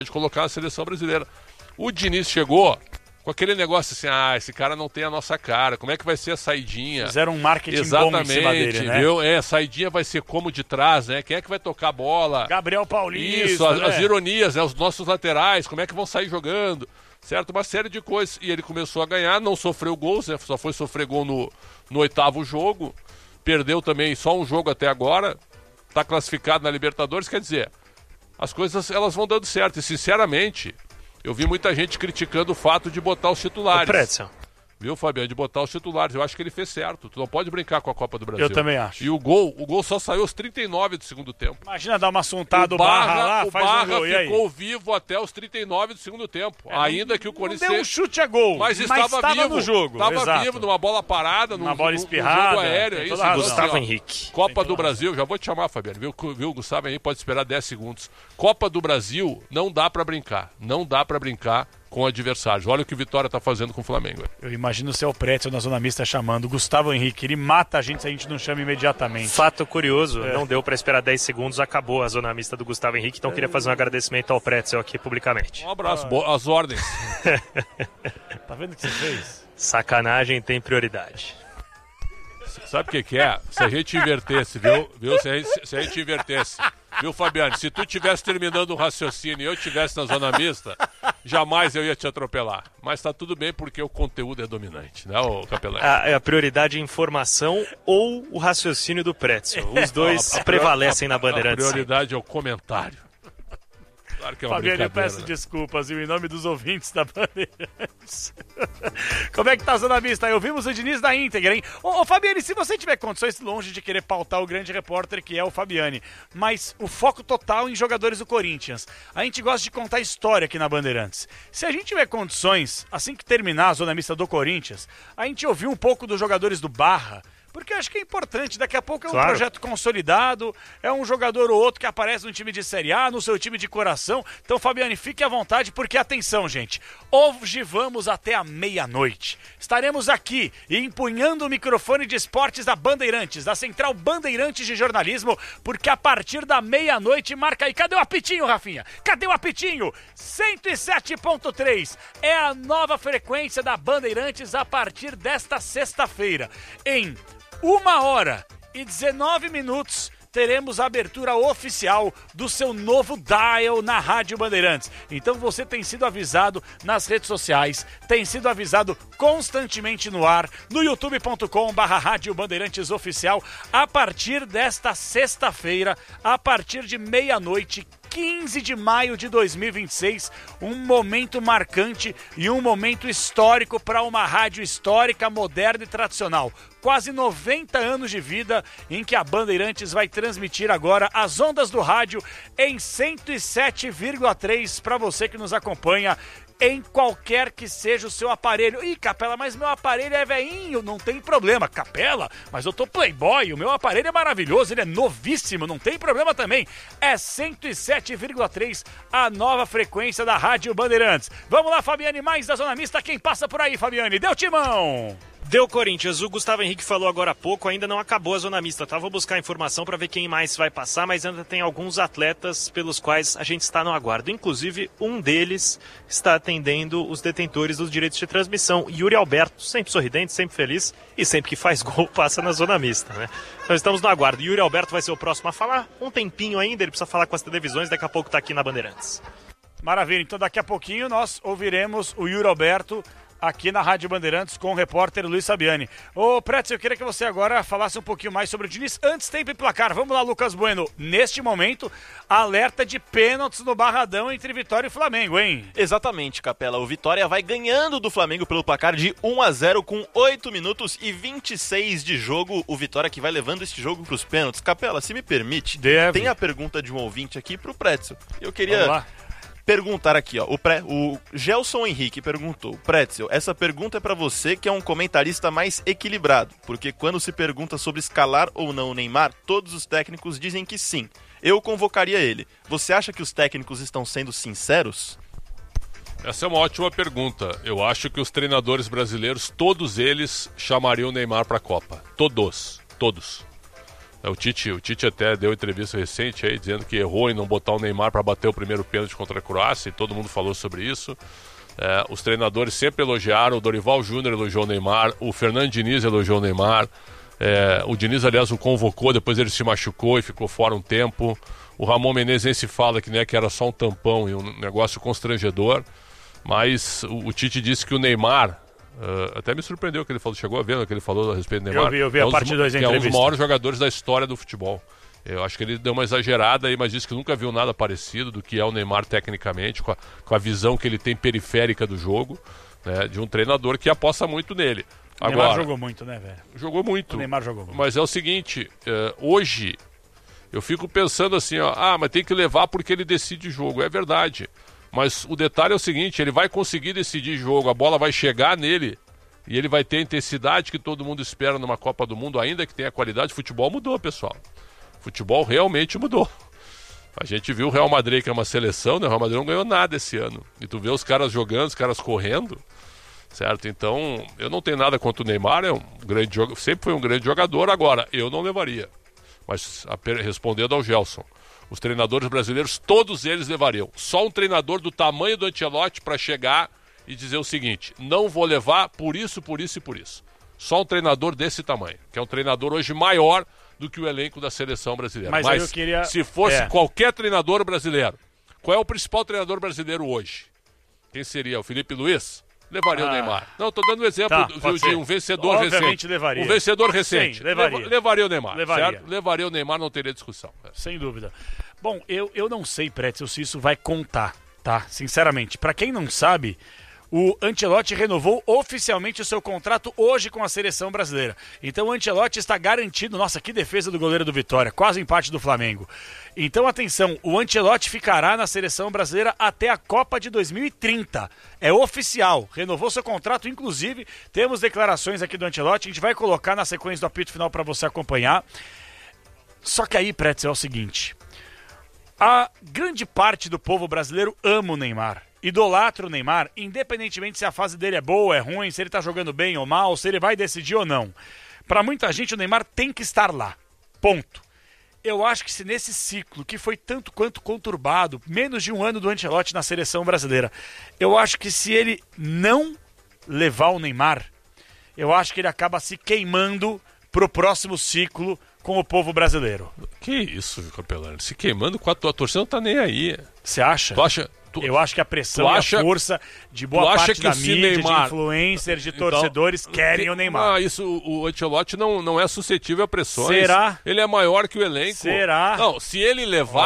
de colocar na seleção brasileira. O Diniz chegou com aquele negócio assim, esse cara não tem a nossa cara, como é que vai ser a saidinha? Fizeram um marketing bom em cima dele, né? Viu? A saidinha vai ser como de trás, né? Quem é que vai tocar a bola? Gabriel Paulista. Isso, as ironias, né? Os nossos laterais, como é que vão sair jogando? Certo? Uma série de coisas. E ele começou a ganhar, não sofreu gols, né? Só foi sofrer gol no 8º jogo. Perdeu também só um jogo até agora. Está classificado na Libertadores, quer dizer, as coisas elas vão dando certo. E sinceramente, eu vi muita gente criticando o fato de botar os titulares. Viu, Fabiano? De botar os titulares. Eu acho que ele fez certo. Tu não pode brincar com a Copa do Brasil. Eu também acho. E o gol só saiu aos 39 do segundo tempo. Imagina dar uma assuntada, o Barra lá, o faz Barra um gol. ficou vivo até os 39 do segundo tempo. Ainda que o Corinthians... Não deu um chute a gol, mas estava vivo no jogo. Estava vivo, numa bola parada, numa bola espirrada, jogo aéreo. É isso, Gustavo Henrique. Copa do Brasil, já vou te chamar, Fabiano. Viu? Gustavo Henrique pode esperar 10 segundos. Copa do Brasil, não dá pra brincar. Não dá pra brincar com adversários. Olha o que o Vitória tá fazendo com o Flamengo. Eu imagino o seu Pretzel na zona mista chamando Gustavo Henrique. Ele mata a gente se a gente não chama imediatamente. Fato curioso, não deu pra esperar 10 segundos, acabou a zona mista do Gustavo Henrique, então queria fazer um agradecimento ao Pretzel aqui publicamente. Um abraço, as ordens. Tá vendo o que você fez? Sacanagem tem prioridade. Sabe o que é? Se a gente invertesse, viu? Se a gente invertesse. Viu, Fabiano? Se tu estivesse terminando um raciocínio e eu estivesse na zona mista, jamais eu ia te atropelar. Mas tá tudo bem porque o conteúdo é dominante, né, ô Capelão? A prioridade é a informação ou o raciocínio do Pretzel. Os dois prevalecem na Bandeirantes. A prioridade é o comentário. Claro que é uma Fabiano, eu peço desculpas, em nome dos ouvintes da Bandeirantes. Como é que tá a zona mista aí? Ouvimos o Diniz da íntegra, hein? Ô Fabiane, se você tiver condições, longe de querer pautar o grande repórter que é o Fabiane, mas o foco total em jogadores do Corinthians. A gente gosta de contar história aqui na Bandeirantes. Se a gente tiver condições, assim que terminar a zona mista do Corinthians, a gente ouvir um pouco dos jogadores do Barra, porque eu acho que é importante, daqui a pouco é um projeto consolidado, é um jogador ou outro que aparece no time de Série A, no seu time de coração. Então, Fabiane, fique à vontade, porque atenção, gente, hoje vamos até a meia-noite. Estaremos aqui empunhando o microfone de esportes da Bandeirantes, da Central Bandeirantes de Jornalismo, porque a partir da meia-noite marca aí. Cadê o apitinho, Rafinha? Cadê o apitinho? 107.3 é a nova frequência da Bandeirantes a partir desta sexta-feira. Em 1h19 teremos a abertura oficial do seu novo dial na Rádio Bandeirantes. Então você tem sido avisado nas redes sociais, tem sido avisado constantemente no ar, no youtube.com/Rádio Bandeirantes Oficial, a partir desta sexta-feira, a partir de meia-noite, 15 de maio de 2026, um momento marcante e um momento histórico para uma rádio histórica, moderna e tradicional. Quase 90 anos de vida em que a Bandeirantes vai transmitir agora as ondas do rádio em 107,3 para você que nos acompanha em qualquer que seja o seu aparelho. Ih, Capela, mas meu aparelho é veinho, não tem problema. Capela, mas eu tô playboy, o meu aparelho é maravilhoso, ele é novíssimo, não tem problema também. É 107,3, a nova frequência da Rádio Bandeirantes. Vamos lá, Fabiane, mais da Zona Mista, quem passa por aí, Fabiane? Deu timão! Deu Corinthians, o Gustavo Henrique falou agora há pouco, ainda não acabou a zona mista, tá? Vou buscar informação para ver quem mais vai passar, mas ainda tem alguns atletas pelos quais a gente está no aguardo. Inclusive, um deles está atendendo os detentores dos direitos de transmissão, Yuri Alberto, sempre sorridente, sempre feliz e sempre que faz gol passa na zona mista, né? Então estamos no aguardo. Yuri Alberto vai ser o próximo a falar, um tempinho ainda, ele precisa falar com as televisões, daqui a pouco tá aqui na Bandeirantes. Maravilha, então daqui a pouquinho nós ouviremos o Yuri Alberto aqui na Rádio Bandeirantes com o repórter Luiz Fabiani. Ô, Pretzel, eu queria que você agora falasse um pouquinho mais sobre o Diniz. Antes, tempo e placar. Vamos lá, Lucas Bueno. Neste momento, alerta de pênaltis no Barradão entre Vitória e Flamengo, hein? Exatamente, Capela. O Vitória vai ganhando do Flamengo pelo placar de 1-0 com 8 minutos e 26 de jogo. O Vitória que vai levando esse jogo para os pênaltis. Capela, se me permite, tem a pergunta de um ouvinte aqui pro Pretzel. Eu queria perguntar aqui, ó. O Gelson Henrique perguntou: Pretzel, essa pergunta é pra você que é um comentarista mais equilibrado, porque quando se pergunta sobre escalar ou não o Neymar, todos os técnicos dizem que sim. Eu convocaria ele. Você acha que os técnicos estão sendo sinceros? Essa é uma ótima pergunta. Eu acho que os treinadores brasileiros, todos eles chamariam o Neymar pra Copa. Todos. O Tite até deu entrevista recente aí, dizendo que errou em não botar o Neymar para bater o primeiro pênalti contra a Croácia, e todo mundo falou sobre isso. Os treinadores sempre elogiaram, o Dorival Júnior elogiou o Neymar, o Fernando Diniz elogiou o Neymar, o Diniz, aliás, o convocou, depois ele se machucou e ficou fora um tempo. O Ramon Menezes nem se fala que era só um tampão e um negócio constrangedor, mas o Tite disse que o Neymar, até me surpreendeu que ele falou, chegou a ver o que ele falou a respeito do Neymar. Eu vi a parte 2 da entrevista. É um dos maiores jogadores da história do futebol. Eu acho que ele deu uma exagerada aí, mas disse que nunca viu nada parecido do que é o Neymar tecnicamente, com a visão que ele tem periférica do jogo, né, de um treinador que aposta muito nele. O Neymar jogou muito, né, velho? Jogou muito. O Neymar jogou muito. Mas é o seguinte, hoje eu fico pensando assim, mas tem que levar porque ele decide jogo. É verdade. Mas o detalhe é o seguinte, ele vai conseguir decidir jogo, a bola vai chegar nele e ele vai ter a intensidade que todo mundo espera numa Copa do Mundo, ainda que tenha qualidade. O futebol mudou, pessoal. O futebol realmente mudou. A gente viu o Real Madrid, que é uma seleção, né? O Real Madrid não ganhou nada esse ano. E tu vê os caras jogando, os caras correndo, certo? Então, eu não tenho nada contra o Neymar, sempre foi um grande jogador. Agora, eu não levaria. Mas, respondendo ao Gelson, os treinadores brasileiros, todos eles levariam. Só um treinador do tamanho do Ancelotti para chegar e dizer o seguinte: não vou levar por isso, por isso e por isso. Só um treinador desse tamanho, que é um treinador hoje maior do que o elenco da seleção brasileira. Mas eu queria... se fosse qualquer treinador brasileiro, qual é o principal treinador brasileiro hoje? Quem seria? O Felipe Luiz? Levaria o Neymar. Não, estou dando um exemplo de um vencedor Obviamente recente. Levaria. Um vencedor recente. Sim, levaria. Levaria o Neymar. Levaria. Certo? Levaria o Neymar, não teria discussão. Sem dúvida. Bom, eu não sei, Pretzel, se isso vai contar, tá? Sinceramente. Para quem não sabe, o Ancelotti renovou oficialmente o seu contrato hoje com a seleção brasileira. Então o Ancelotti está garantido. Nossa, que defesa do goleiro do Vitória. Quase empate do Flamengo. Então, atenção, o Ancelotti ficará na seleção brasileira até a Copa de 2030. É oficial. Renovou seu contrato, inclusive. Temos declarações aqui do Ancelotti. A gente vai colocar na sequência do apito final para você acompanhar. Só que aí, Pretzel, é o seguinte. A grande parte do povo brasileiro ama o Neymar. Idolatra o Neymar, independentemente se a fase dele é boa, é ruim, se ele tá jogando bem ou mal, se ele vai decidir ou não. Para muita gente, o Neymar tem que estar lá. Ponto. Eu acho que se nesse ciclo, que foi tanto quanto conturbado, menos de um ano do Ancelotti na seleção brasileira, eu acho que se ele não levar o Neymar, eu acho que ele acaba se queimando pro próximo ciclo com o povo brasileiro. Que isso, Capelano? Se queimando, a torcida não tá nem aí. Você acha? Tu acha? Eu acho que a pressão e a força de boa parte da mídia, Neymar, de influencers, de torcedores querem o Neymar. O Ancelotti não é suscetível a pressões. Será? Ele é maior que o elenco. Será? Não, se ele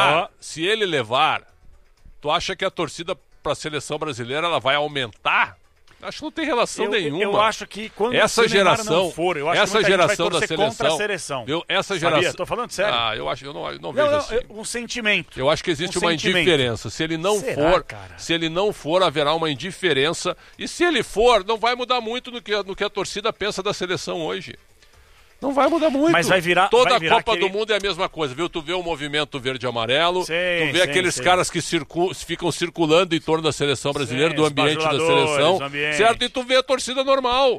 levar, tu acha que a torcida para a seleção brasileira ela vai aumentar? Acho que não tem relação nenhuma. Eu acho que quando essa geração não for, eu acho essa que geração vai da seleção, contra a seleção. Essa geração. Sabia? Tô falando sério. Eu não vejo assim. Um sentimento. Eu acho que existe uma indiferença. Se ele não for, haverá uma indiferença. E se ele for, não vai mudar muito no que a torcida pensa da seleção hoje. Não vai mudar muito. Mas vai virar. Toda a Copa do Mundo é a mesma coisa, viu? Tu vê o movimento verde e amarelo, tu vê aqueles caras que ficam circulando em torno da seleção brasileira, do ambiente da seleção, certo? E tu vê a torcida normal.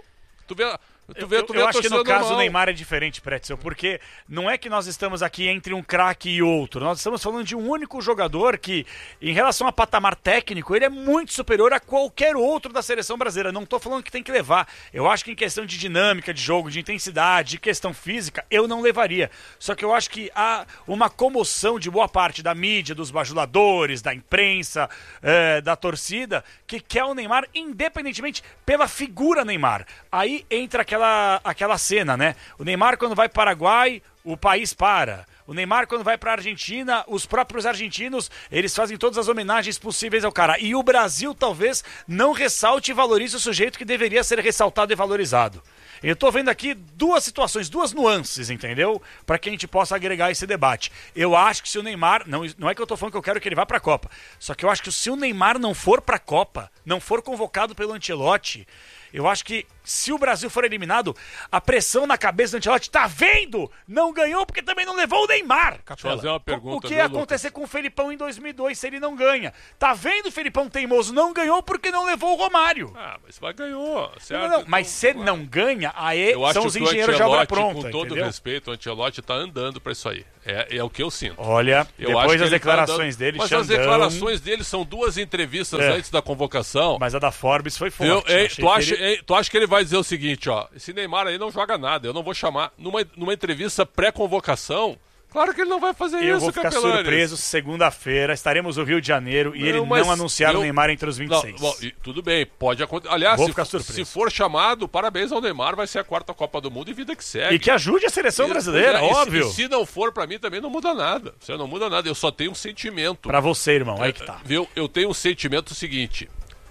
Eu acho que no caso o Neymar é diferente, Pretzel, porque não é que nós estamos aqui entre um craque e outro. Nós estamos falando de um único jogador que, em relação a patamar técnico, ele é muito superior a qualquer outro da seleção brasileira. Não estou falando que tem que levar. Eu acho que em questão de dinâmica de jogo, de intensidade, de questão física, eu não levaria. Só que eu acho que há uma comoção de boa parte da mídia, dos bajuladores, da imprensa, da torcida, que quer o Neymar independentemente pela figura Neymar. Aí entra aquela cena, né? O Neymar, quando vai para o Paraguai, o país para. O Neymar, quando vai para a Argentina, os próprios argentinos, eles fazem todas as homenagens possíveis ao cara. E o Brasil, talvez, não ressalte e valorize o sujeito que deveria ser ressaltado e valorizado. Eu tô vendo aqui duas situações, duas nuances, entendeu? Para que a gente possa agregar esse debate. Eu acho que se o Neymar... Não é que eu tô falando que eu quero que ele vá para a Copa. Só que eu acho que se o Neymar não for para a Copa, não for convocado pelo Ancelotti... Eu acho que se o Brasil for eliminado, a pressão na cabeça do Ancelotti, tá vendo? Não ganhou porque também não levou o Neymar. Deixa eu fazer uma pergunta. O que ia acontecer com o Felipão em 2002 se ele não ganha? Tá vendo o Felipão teimoso? Não ganhou porque não levou o Romário. Mas ganhou, certo? Não, mas se ele não ganha, aí são os engenheiros de obra pronta, com todo entendeu? respeito, o Ancelotti tá andando pra isso aí. É o que eu sinto. Olha, depois das declarações dele, Mas as declarações dele são 2 entrevistas antes da convocação. Mas a da Forbes foi forte. Tu acha que ele vai dizer o seguinte, ó, esse Neymar aí não joga nada, eu não vou chamar numa entrevista pré-convocação. Claro que ele não vai fazer isso, Eu vou ficar surpreso, segunda-feira, estaremos no Rio de Janeiro e ele não anunciar o Neymar entre os 26. Tudo bem, pode acontecer. Aliás, vou ficar surpreso. Se for chamado, parabéns ao Neymar, vai ser a 4ª Copa do Mundo e vida que segue. E que ajude a seleção brasileira, óbvio. E se não for, pra mim também não muda nada. Não muda nada, eu só tenho um sentimento. Pra você, irmão, aí que tá. Viu? Eu tenho um sentimento seguinte.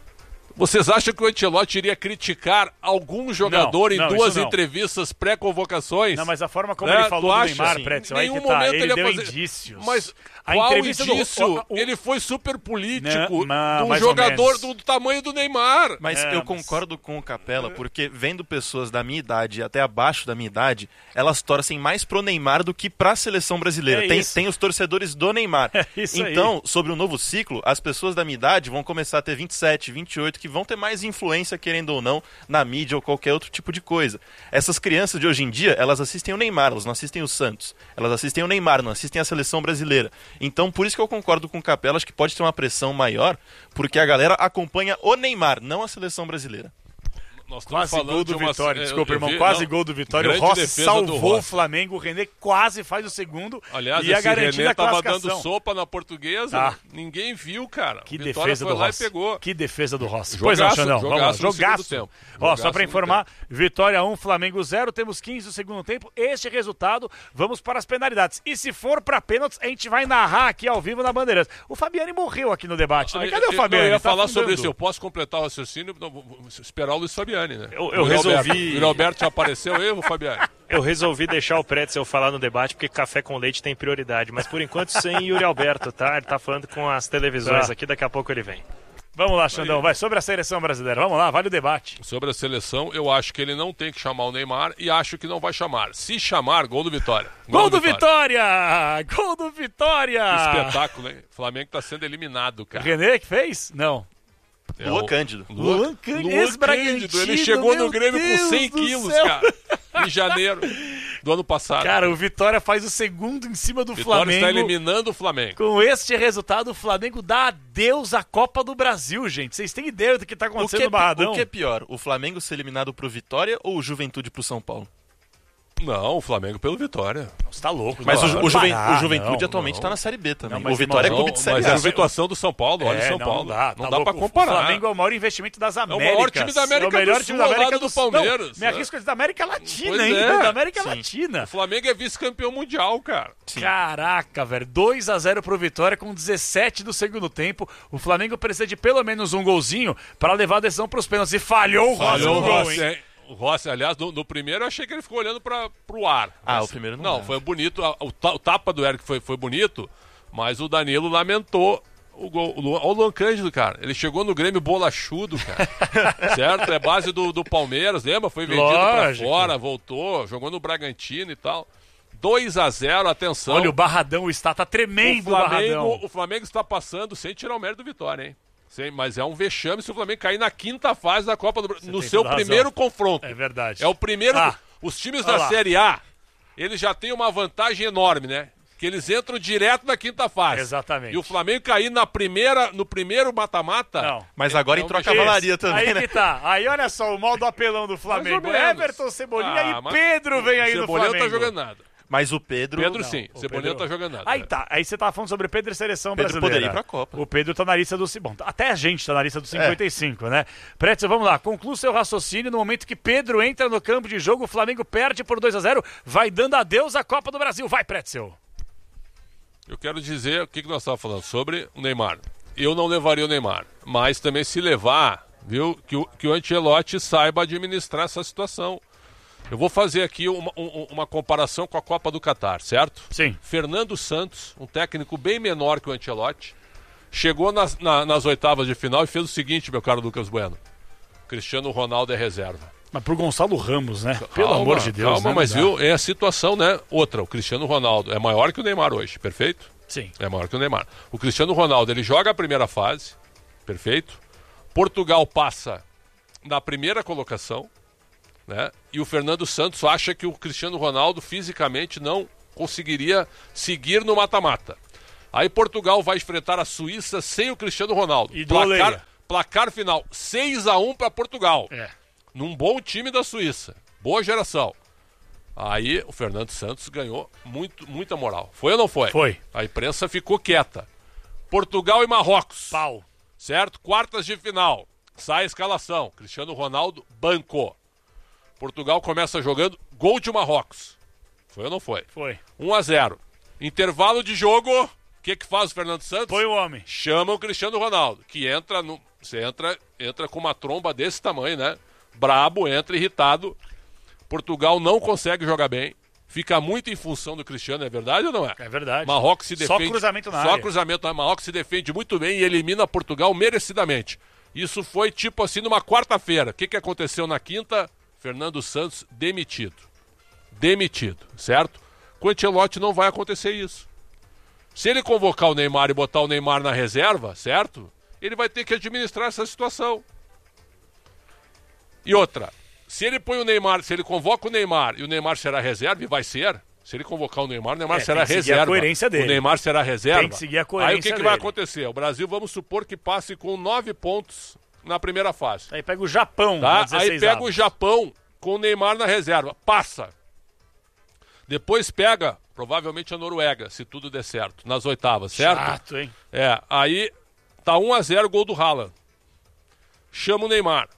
Vocês acham que o Ancelotti iria criticar algum jogador em 2 entrevistas pré-convocações? Não, mas a forma como ele falou do Neymar, Pretzel, aí que tá, ele deu indícios. Mas qual indício? Ele foi super político de um jogador do tamanho do Neymar. Mas eu concordo com o Capela, porque vendo pessoas da minha idade e até abaixo da minha idade, elas torcem mais pro Neymar do que pra seleção brasileira. Tem os torcedores do Neymar. Então, sobre o novo ciclo, as pessoas da minha idade vão começar a ter 27, 28, que vão ter mais influência, querendo ou não, na mídia ou qualquer outro tipo de coisa. Essas crianças de hoje em dia, elas assistem o Neymar, elas não assistem o Santos. Elas assistem o Neymar, não assistem a seleção brasileira. Então, por isso que eu concordo com o Capela, acho que pode ter uma pressão maior, porque a galera acompanha o Neymar, não a seleção brasileira. Nós quase gol do Vitória, desculpa, irmão, quase gol do Vitória. O Rossi salvou o Flamengo, o René quase faz o segundo. Aliás, e a René tava dando sopa na Portuguesa, ninguém viu, cara. Que defesa do Rossi. Lá e pegou. Que defesa do Rossi. Pois não, Xandão, jogaço. Ó, só pra informar, Vitória 1, Flamengo 0, temos 15 do segundo tempo. Este resultado, vamos para as penalidades. E se for pra pênaltis, a gente vai narrar aqui ao vivo na Bandeirantes. O Fabiani morreu aqui no debate também. Cadê o Fabiani? Eu ia falar sobre isso, eu posso completar o raciocínio, esperar o Luiz Fabiani. Né? Eu resolvi. O Roberto já apareceu, Fabiano? Eu resolvi deixar o Pretzel falar no debate porque café com leite tem prioridade. Mas por enquanto sem Yuri Alberto, tá? Ele tá falando com as televisões aqui, daqui a pouco ele vem. Vamos lá, Xandão, vai sobre a seleção brasileira. Vamos lá, vale o debate. Sobre a seleção, eu acho que ele não tem que chamar o Neymar e acho que não vai chamar. Se chamar, gol do Vitória. Gol do Vitória! Gol do Vitória! Que espetáculo, hein? O Flamengo tá sendo eliminado, cara. René que fez? Não. Luan Cândido. Luan Cândido. Ele chegou no Grêmio com 100 quilos, cara. Em janeiro do ano passado. Cara, o Vitória faz o segundo em cima do Flamengo. Vitória está eliminando o Flamengo. Com este resultado, o Flamengo dá adeus à Copa do Brasil, gente. Vocês têm ideia do que está acontecendo no Barradão? O que é pior, o Flamengo ser eliminado pro Vitória ou o Juventude pro São Paulo? Não, o Flamengo pelo Vitória. Você tá louco. Mas o Juventude atualmente tá na Série B também. Não, o Vitória é clube de Série A. Mas é a situação do São Paulo, olha o São Paulo. Não dá pra comparar. O Flamengo é o maior investimento das Américas. É o maior time da América do Sul, melhor time da América do Palmeiras. Não, me arrisco da América Latina, hein? Da América Latina. O Flamengo é vice-campeão mundial, cara. Sim. Caraca, velho. 2-0 pro Vitória com 17 do segundo tempo. O Flamengo precisa de pelo menos um golzinho pra levar a decisão pros pênaltis. E falhou o Rossi no gol, hein? O Rossi, aliás, no primeiro eu achei que ele ficou olhando pro ar. O primeiro não. Não, foi bonito. O tapa do Eric foi bonito, mas o Danilo lamentou o gol. Olha o Luan Cândido, cara. Ele chegou no Grêmio bolachudo, cara. Certo? É base do Palmeiras, lembra? Foi vendido pra fora, voltou, jogou no Bragantino e tal. 2-0, atenção. Olha, o Barradão está tremendo, o Flamengo está passando sem tirar o mérito do Vitória, hein? Sim, mas é um vexame se o Flamengo cair na 5ª fase da Copa do Brasil, no seu primeiro confronto. É verdade. É o primeiro. Os times da Série A, eles já têm uma vantagem enorme, né? Que eles entram direto na 5ª fase. Exatamente. E o Flamengo cair no primeiro mata-mata. Não. Mas agora entrou a cavalaria também, aí né? Que tá. Aí olha só o mal do apelão do Flamengo. Everton, Cebolinha e Pedro vem aí do Flamengo. Cebolinha não tá jogando nada. Mas o Pedro... sim. O Cebolinha não tá jogando nada. Aí tá. Aí você tava falando sobre o Pedro e seleção brasileira. Poderia ir pra Copa. O Pedro tá na lista do... Bom, até a gente tá na lista do 55, né? Pretzel, vamos lá. Conclua seu raciocínio no momento que Pedro entra no campo de jogo, o Flamengo perde por 2-0, vai dando adeus à Copa do Brasil. Vai, Pretzel. Eu quero dizer o que nós estávamos falando sobre o Neymar. Eu não levaria o Neymar, mas também se levar, viu, que o Ancelotti saiba administrar essa situação. Eu vou fazer aqui uma comparação com a Copa do Catar, certo? Sim. Fernando Santos, um técnico bem menor que o Ancelotti, chegou nas oitavas de final e fez o seguinte, meu caro Lucas Bueno. Cristiano Ronaldo é reserva. Mas pro Gonçalo Ramos, né? Pelo amor de Deus. Calma, né? mas viu, é a situação, né? Outra, o Cristiano Ronaldo é maior que o Neymar hoje, perfeito? Sim. É maior que o Neymar. O Cristiano Ronaldo, ele joga a primeira fase, perfeito? Portugal passa na primeira colocação, né? E o Fernando Santos acha que o Cristiano Ronaldo fisicamente não conseguiria seguir no mata-mata. Aí Portugal vai enfrentar a Suíça sem o Cristiano Ronaldo. E placar final, 6-1 para Portugal. Num bom time da Suíça. Boa geração. Aí o Fernando Santos ganhou muita moral. Foi ou não foi? Foi. A imprensa ficou quieta. Portugal e Marrocos. Pau. Certo? Quartas de final. Sai a escalação. Cristiano Ronaldo bancou. Portugal começa jogando gol de Marrocos. Foi ou não foi? Foi. 1-0. Intervalo de jogo. O que faz o Fernando Santos? Foi o homem. Chama o Cristiano Ronaldo, que entra você entra com uma tromba desse tamanho, né? Brabo, entra irritado. Portugal não consegue jogar bem. Fica muito em função do Cristiano, é verdade ou não é? É verdade. Marrocos se defende. Só cruzamento na área. Só cruzamento. Marrocos se defende muito bem e elimina Portugal merecidamente. Isso foi tipo assim numa quarta-feira. O que aconteceu na quinta? Fernando Santos demitido. Demitido, certo? Com o Ancelotti não vai acontecer isso. Se ele convocar o Neymar e botar o Neymar na reserva, certo? Ele vai ter que administrar essa situação. E outra, se ele põe o Neymar, se ele convoca o Neymar e o Neymar será reserva, e vai ser, se ele convocar o Neymar será tem que reserva. a coerência dele. O Neymar será reserva. Tem que seguir a coerência Aí o que dele. vai acontecer? O Brasil, vamos supor que passe com 9 pontos na primeira fase. Aí pega o Japão, tá? na Aí pega o Japão com o Neymar na reserva. Passa. Depois pega, provavelmente, a Noruega, se tudo der certo, nas oitavas, certo? Chato, hein? Aí tá 1-0 gol do Haaland. Chama o Neymar.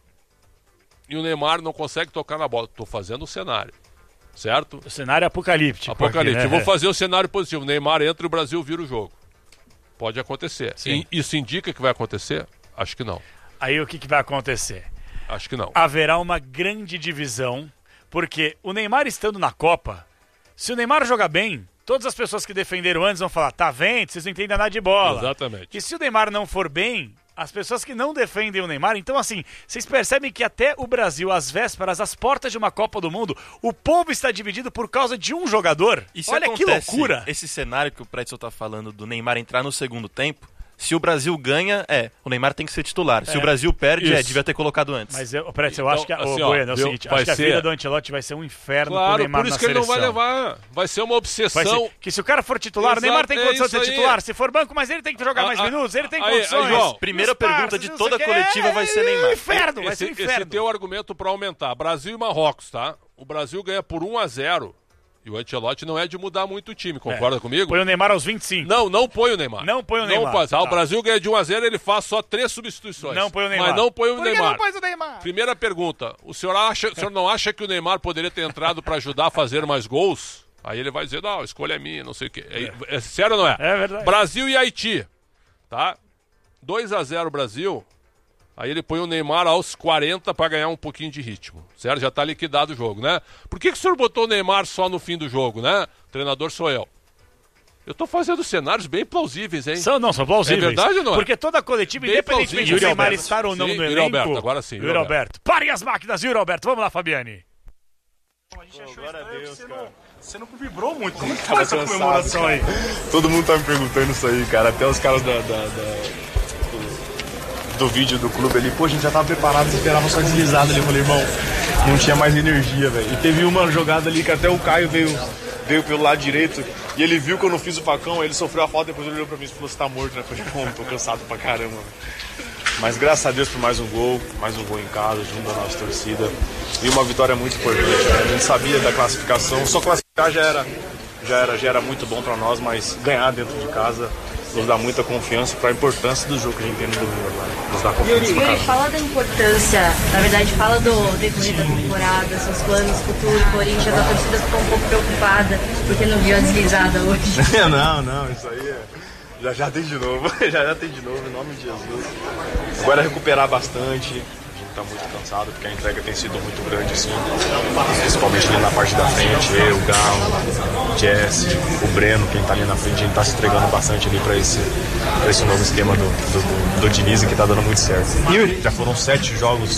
E o Neymar não consegue tocar na bola. Tô fazendo o cenário, certo? O cenário apocalíptico. Apocalíptico. Aqui, né? Eu vou fazer o cenário positivo. O Neymar entra e o Brasil vira o jogo. Pode acontecer. Sim. Isso indica que vai acontecer? Acho que não. Aí o que vai acontecer? Acho que não. Haverá uma grande divisão, porque o Neymar estando na Copa, se o Neymar jogar bem, todas as pessoas que defenderam antes vão falar, tá vendo? Vocês não entendem nada de bola. Exatamente. E se o Neymar não for bem, as pessoas que não defendem o Neymar, então assim, vocês percebem que até o Brasil, às vésperas, às portas de uma Copa do Mundo, o povo está dividido por causa de um jogador. E se olha que loucura. Esse cenário que o Pretzel tá falando do Neymar entrar no segundo tempo, se o Brasil ganha, o Neymar tem que ser titular. Se o Brasil perde, devia ter colocado antes. Mas, Pretzel, eu acho que, assim, Bueno, é o seguinte, acho que a vida do Ancelotti vai ser um inferno pro Neymar por isso na que ele seleção. não vai levar. Vai ser uma obsessão. Que se o cara for titular, o Neymar tem condição de ser titular. Se for banco, mas ele tem que jogar mais minutos, ele tem condições. João, primeira pergunta de toda a coletiva vai ser Neymar. Inferno, vai ser um inferno. Esse teu argumento para aumentar. Brasil e Marrocos, tá? O Brasil ganha por 1-0. E o Ancelotti não é de mudar muito o time, concorda comigo? Põe o Neymar aos 25. Não põe o Neymar. Não põe o Neymar. O Brasil ganha de 1-0, ele faz só 3 substituições. Não põe o Neymar. Mas não põe o Por Neymar. que não põe o Neymar? Primeira pergunta, o senhor não acha que o Neymar poderia ter entrado para ajudar a fazer mais gols? Aí ele vai dizer, não, a escolha é minha, não sei o quê. É sério ou não é? É verdade. Brasil e Haiti, tá? 2-0 Brasil. Aí ele põe o Neymar aos 40 para ganhar um pouquinho de ritmo, certo? Já tá liquidado o jogo, né? Por que o senhor botou o Neymar só no fim do jogo, né? O treinador sou eu. Eu tô fazendo cenários bem plausíveis, hein? São plausíveis. É verdade ou não é? Porque toda a coletiva, Bem independentemente do Neymar estar ou não no elenco... Alberto, agora sim. Yuri Alberto. Parem as máquinas, Yuri Alberto. Vamos lá, Fabiane. A gente achou estranho, você não vibrou muito. Como que foi essa comemoração aí? Todo mundo tá me perguntando isso aí, cara. Até os caras do vídeo do clube ali, pô, a gente já tava preparado, esperava só deslizado ali. Eu falei, irmão, não tinha mais energia, velho. E teve uma jogada ali que até o Caio veio pelo lado direito e ele viu que eu não fiz o facão, ele sofreu a falta, depois ele olhou pra mim e falou, você tá morto, né? Eu falei, tô cansado pra caramba, véio. Mas graças a Deus por mais um gol em casa, junto da nossa torcida. E uma vitória muito importante, né? A gente sabia da classificação, só classificar já era muito bom pra nós, mas ganhar dentro de casa nos dá muita confiança para a importância do jogo que a gente tem no domingo agora. Nos dá confiança pra Yuri, fala da importância, na verdade, fala do decorrer da temporada, seus planos futuros, Corinthians, a torcida ficou um pouco preocupada porque não viu a deslizada hoje. Não, isso aí já tem de novo, já tem de novo, em nome de Jesus. Agora é recuperar bastante. Tá muito cansado, porque a entrega tem sido muito grande, assim, principalmente ali na parte da frente, eu, o Galo, o Jesse, o Breno, quem tá ali na frente, a gente tá se entregando bastante ali pra esse novo esquema do Diniz, que tá dando muito certo. Já foram 7 jogos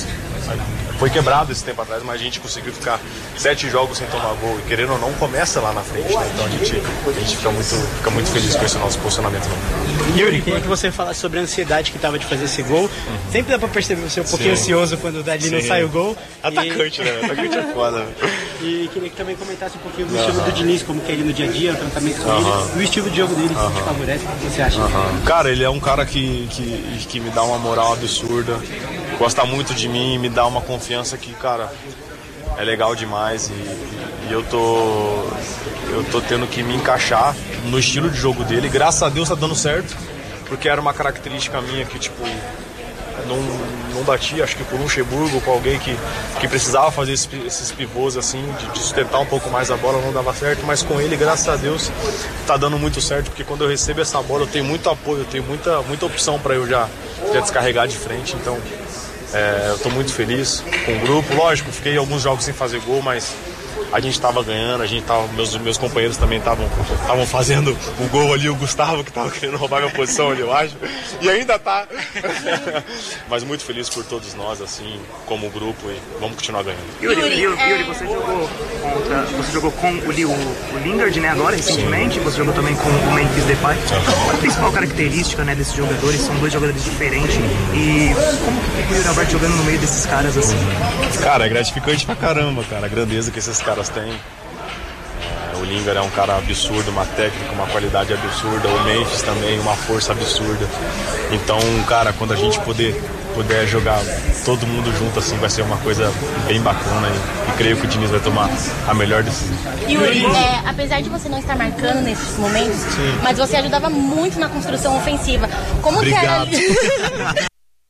foi quebrado esse tempo atrás, mas a gente conseguiu ficar 7 jogos sem tomar gol. E querendo ou não, começa lá na frente, né? Então a gente fica muito feliz com esse nosso posicionamento. Yuri, queria que você falasse sobre a ansiedade que estava de fazer esse gol. Sempre dá pra perceber você um pouquinho ansioso quando dali não sai o gol. Atacante, né? Atacante é foda. E queria que também comentasse um pouquinho do estilo do Diniz, como que é ele no dia a dia, o tratamento com ele, e o estilo de jogo dele que te favorece. O que você acha? Cara, ele é um cara que me dá uma moral absurda, gosta muito de mim, me dá uma confiança que, cara, é legal demais e eu tô tendo que me encaixar no estilo de jogo dele. Graças a Deus tá dando certo, porque era uma característica minha que, tipo, não batia, acho que com o Luxemburgo, com alguém que precisava fazer esses pivôs assim, de sustentar um pouco mais a bola, não dava certo, mas com ele, graças a Deus, tá dando muito certo, porque quando eu recebo essa bola eu tenho muito apoio, eu tenho muita opção para eu já descarregar de frente, então eu tô muito feliz com o grupo. Lógico, fiquei alguns jogos sem fazer gol, mas a gente estava ganhando, meus companheiros também estavam fazendo o gol ali, o Gustavo que estava querendo roubar minha posição ali, eu acho, e ainda tá. Mas muito feliz por todos nós, assim, como grupo, e vamos continuar ganhando. Yuri, você jogou com o Lingard, né, agora, recentemente, você jogou também com o Memphis Depay. Qual a principal característica, né, desses jogadores? São 2 jogadores diferentes, e como que fica o Yuri Alberto jogando no meio desses caras assim? Cara, é gratificante pra caramba, cara, a grandeza que esses caras têm. O Lingard é um cara absurdo, uma técnica, uma qualidade absurda, o Memphis também, uma força absurda. Então, cara, quando a gente puder jogar todo mundo junto, assim, vai ser uma coisa bem bacana e creio que o Diniz vai tomar a melhor decisão. Yuri, apesar de você não estar marcando nesses momentos, mas você ajudava muito na construção ofensiva. Como Obrigado. que era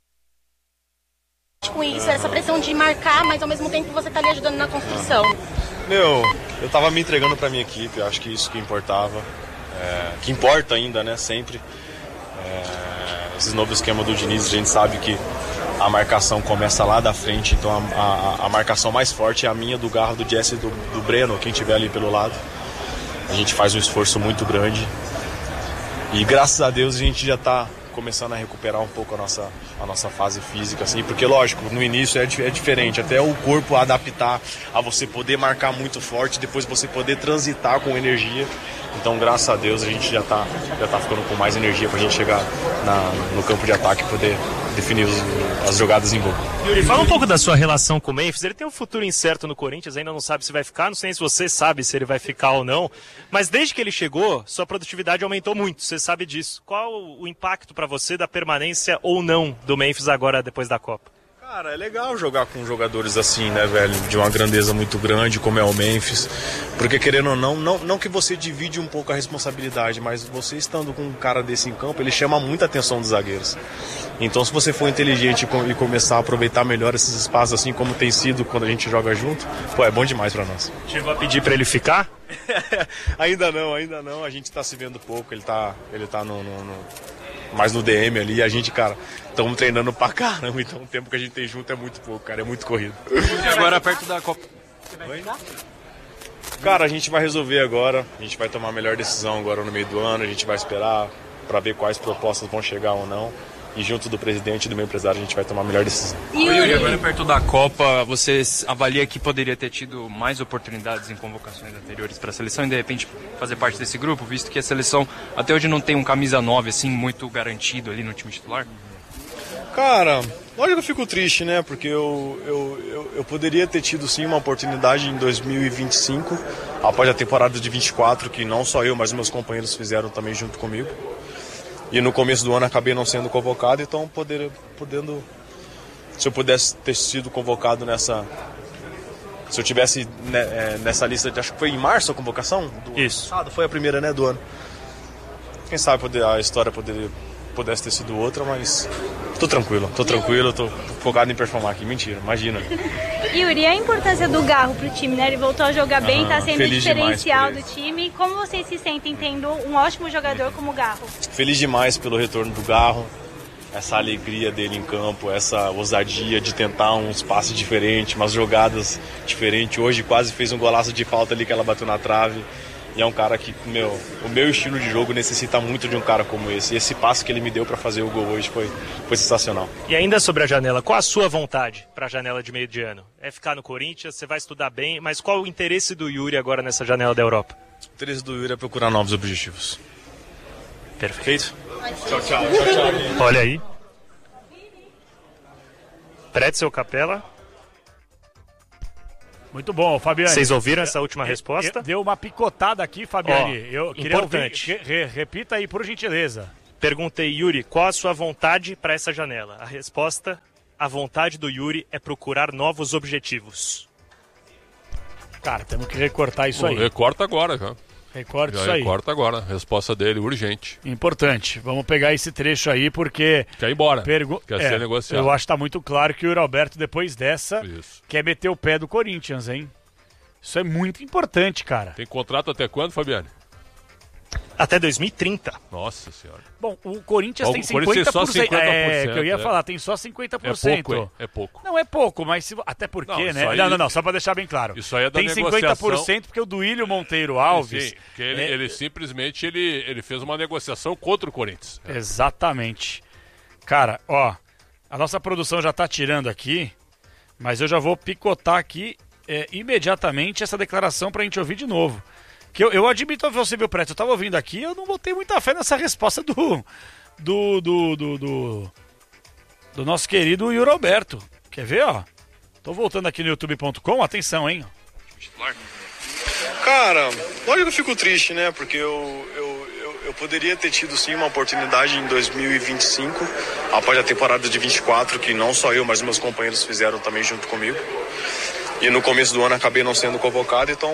com isso, essa pressão de marcar, mas ao mesmo tempo você tá ali ajudando na construção? Eu tava me entregando pra minha equipe, acho que isso que importava, que importa ainda, né, sempre. Esse novo esquema do Diniz, a gente sabe que a marcação começa lá da frente, então a marcação mais forte é a minha, do Garro, do Jesse e do Breno, quem tiver ali pelo lado. A gente faz um esforço muito grande e graças a Deus a gente já tá começando a recuperar um pouco a nossa fase física, assim, porque lógico, no início é diferente, até o corpo adaptar a você poder marcar muito forte, depois você poder transitar com energia. Então, graças a Deus, a gente já tá ficando com mais energia pra gente chegar no campo de ataque e poder definir as jogadas em gol. Yuri, fala um pouco da sua relação com o Memphis. Ele tem um futuro incerto no Corinthians, ainda não sabe se vai ficar, não sei se você sabe se ele vai ficar ou não, mas desde que ele chegou, sua produtividade aumentou muito, você sabe disso. Qual o impacto pra você da permanência ou não do Memphis agora, depois da Copa? Cara, é legal jogar com jogadores assim, né, velho, de uma grandeza muito grande, como é o Memphis, porque querendo ou não que você divide um pouco a responsabilidade, mas você estando com um cara desse em campo, ele chama muita atenção dos zagueiros. Então, se você for inteligente e começar a aproveitar melhor esses espaços, assim como tem sido quando a gente joga junto, pô, é bom demais pra nós. Chegou a pedir pra ele ficar? Ainda não, a gente tá se vendo pouco, ele tá mais no DM ali, e a gente, cara, estamos treinando pra caramba, então o tempo que a gente tem junto é muito pouco, cara, é muito corrido. E agora perto da Copa? Cara, a gente vai resolver agora, a gente vai tomar a melhor decisão agora no meio do ano, a gente vai esperar pra ver quais propostas vão chegar ou não. E junto do presidente e do meu empresário a gente vai tomar a melhor decisão. Yuri, agora perto da Copa, você avalia que poderia ter tido mais oportunidades em convocações anteriores para a seleção e de repente fazer parte desse grupo, visto que a seleção até hoje não tem um camisa 9 assim muito garantido ali no time titular? Cara, lógico que eu fico triste, né? Porque eu poderia ter tido sim uma oportunidade em 2025, após a temporada de 24, que não só eu, mas meus companheiros fizeram também junto comigo. E no começo do ano acabei não sendo convocado, então se eu pudesse ter sido convocado se eu tivesse nessa lista, acho que foi em março a convocação? Isso. Foi a primeira, né, do ano. Quem sabe a história pudesse ter sido outra, mas tô tranquilo, tô focado em performar aqui, mentira, imagina. Yuri, a importância do Garro pro time, né? Ele voltou a jogar bem, tá sendo o diferencial do time. Como vocês se sentem tendo um ótimo jogador como o Garro? Feliz demais pelo retorno do Garro, essa alegria dele em campo, essa ousadia de tentar uns passes diferentes, umas jogadas diferentes. Hoje quase fez um golaço de falta ali que ela bateu na trave. E é um cara que, o meu estilo de jogo necessita muito de um cara como esse. E esse passe que ele me deu para fazer o gol hoje foi sensacional. E ainda sobre a janela, qual a sua vontade para a janela de meio de ano? É ficar no Corinthians, você vai estudar bem, mas qual o interesse do Yuri agora nessa janela da Europa? O interesse do Yuri é procurar novos objetivos. Perfeito. Tchau. Olha aí. Pretzel Capela. Muito bom, Fabiane. Vocês ouviram essa última resposta? Deu uma picotada aqui, Fabiane. Eu queria importante. Repita aí, por gentileza. Perguntei, Yuri, qual a sua vontade para essa janela? A resposta, a vontade do Yuri é procurar novos objetivos. Cara, temos que recortar isso aí. Recorta agora já. Recorta isso aí. Recorta agora. Resposta dele, urgente. Importante. Vamos pegar esse trecho aí, porque... Quer ir embora. Quer ser negociado. Eu acho que tá muito claro que o Yuri Alberto, depois dessa, quer meter o pé do Corinthians, hein? Isso é muito importante, cara. Tem contrato até quando, Fabiane? Até 2030. Nossa senhora. Bom, o Corinthians tem 50%. Corinthians tem só 50%. Que eu ia falar, tem só 50%. É pouco. Não é pouco, mas até porque, né? Não, só pra deixar bem claro. Isso aí é da tem negociação. 50% porque o Duílio Monteiro Alves... Sim, porque ele simplesmente ele fez uma negociação contra o Corinthians. Exatamente. Cara, ó, a nossa produção já tá tirando aqui, mas eu já vou picotar aqui imediatamente essa declaração pra gente ouvir de novo. Que eu admito a você, meu Preto, eu tava ouvindo aqui, eu não botei muita fé nessa resposta do nosso querido Yuri Alberto. Quer ver, ó? Tô voltando aqui no youtube.com, atenção, hein? Cara, lógico que eu fico triste, né? Porque eu poderia ter tido sim uma oportunidade em 2025, após a temporada de 24, que não só eu, mas meus companheiros fizeram também junto comigo. E no começo do ano acabei não sendo convocado, então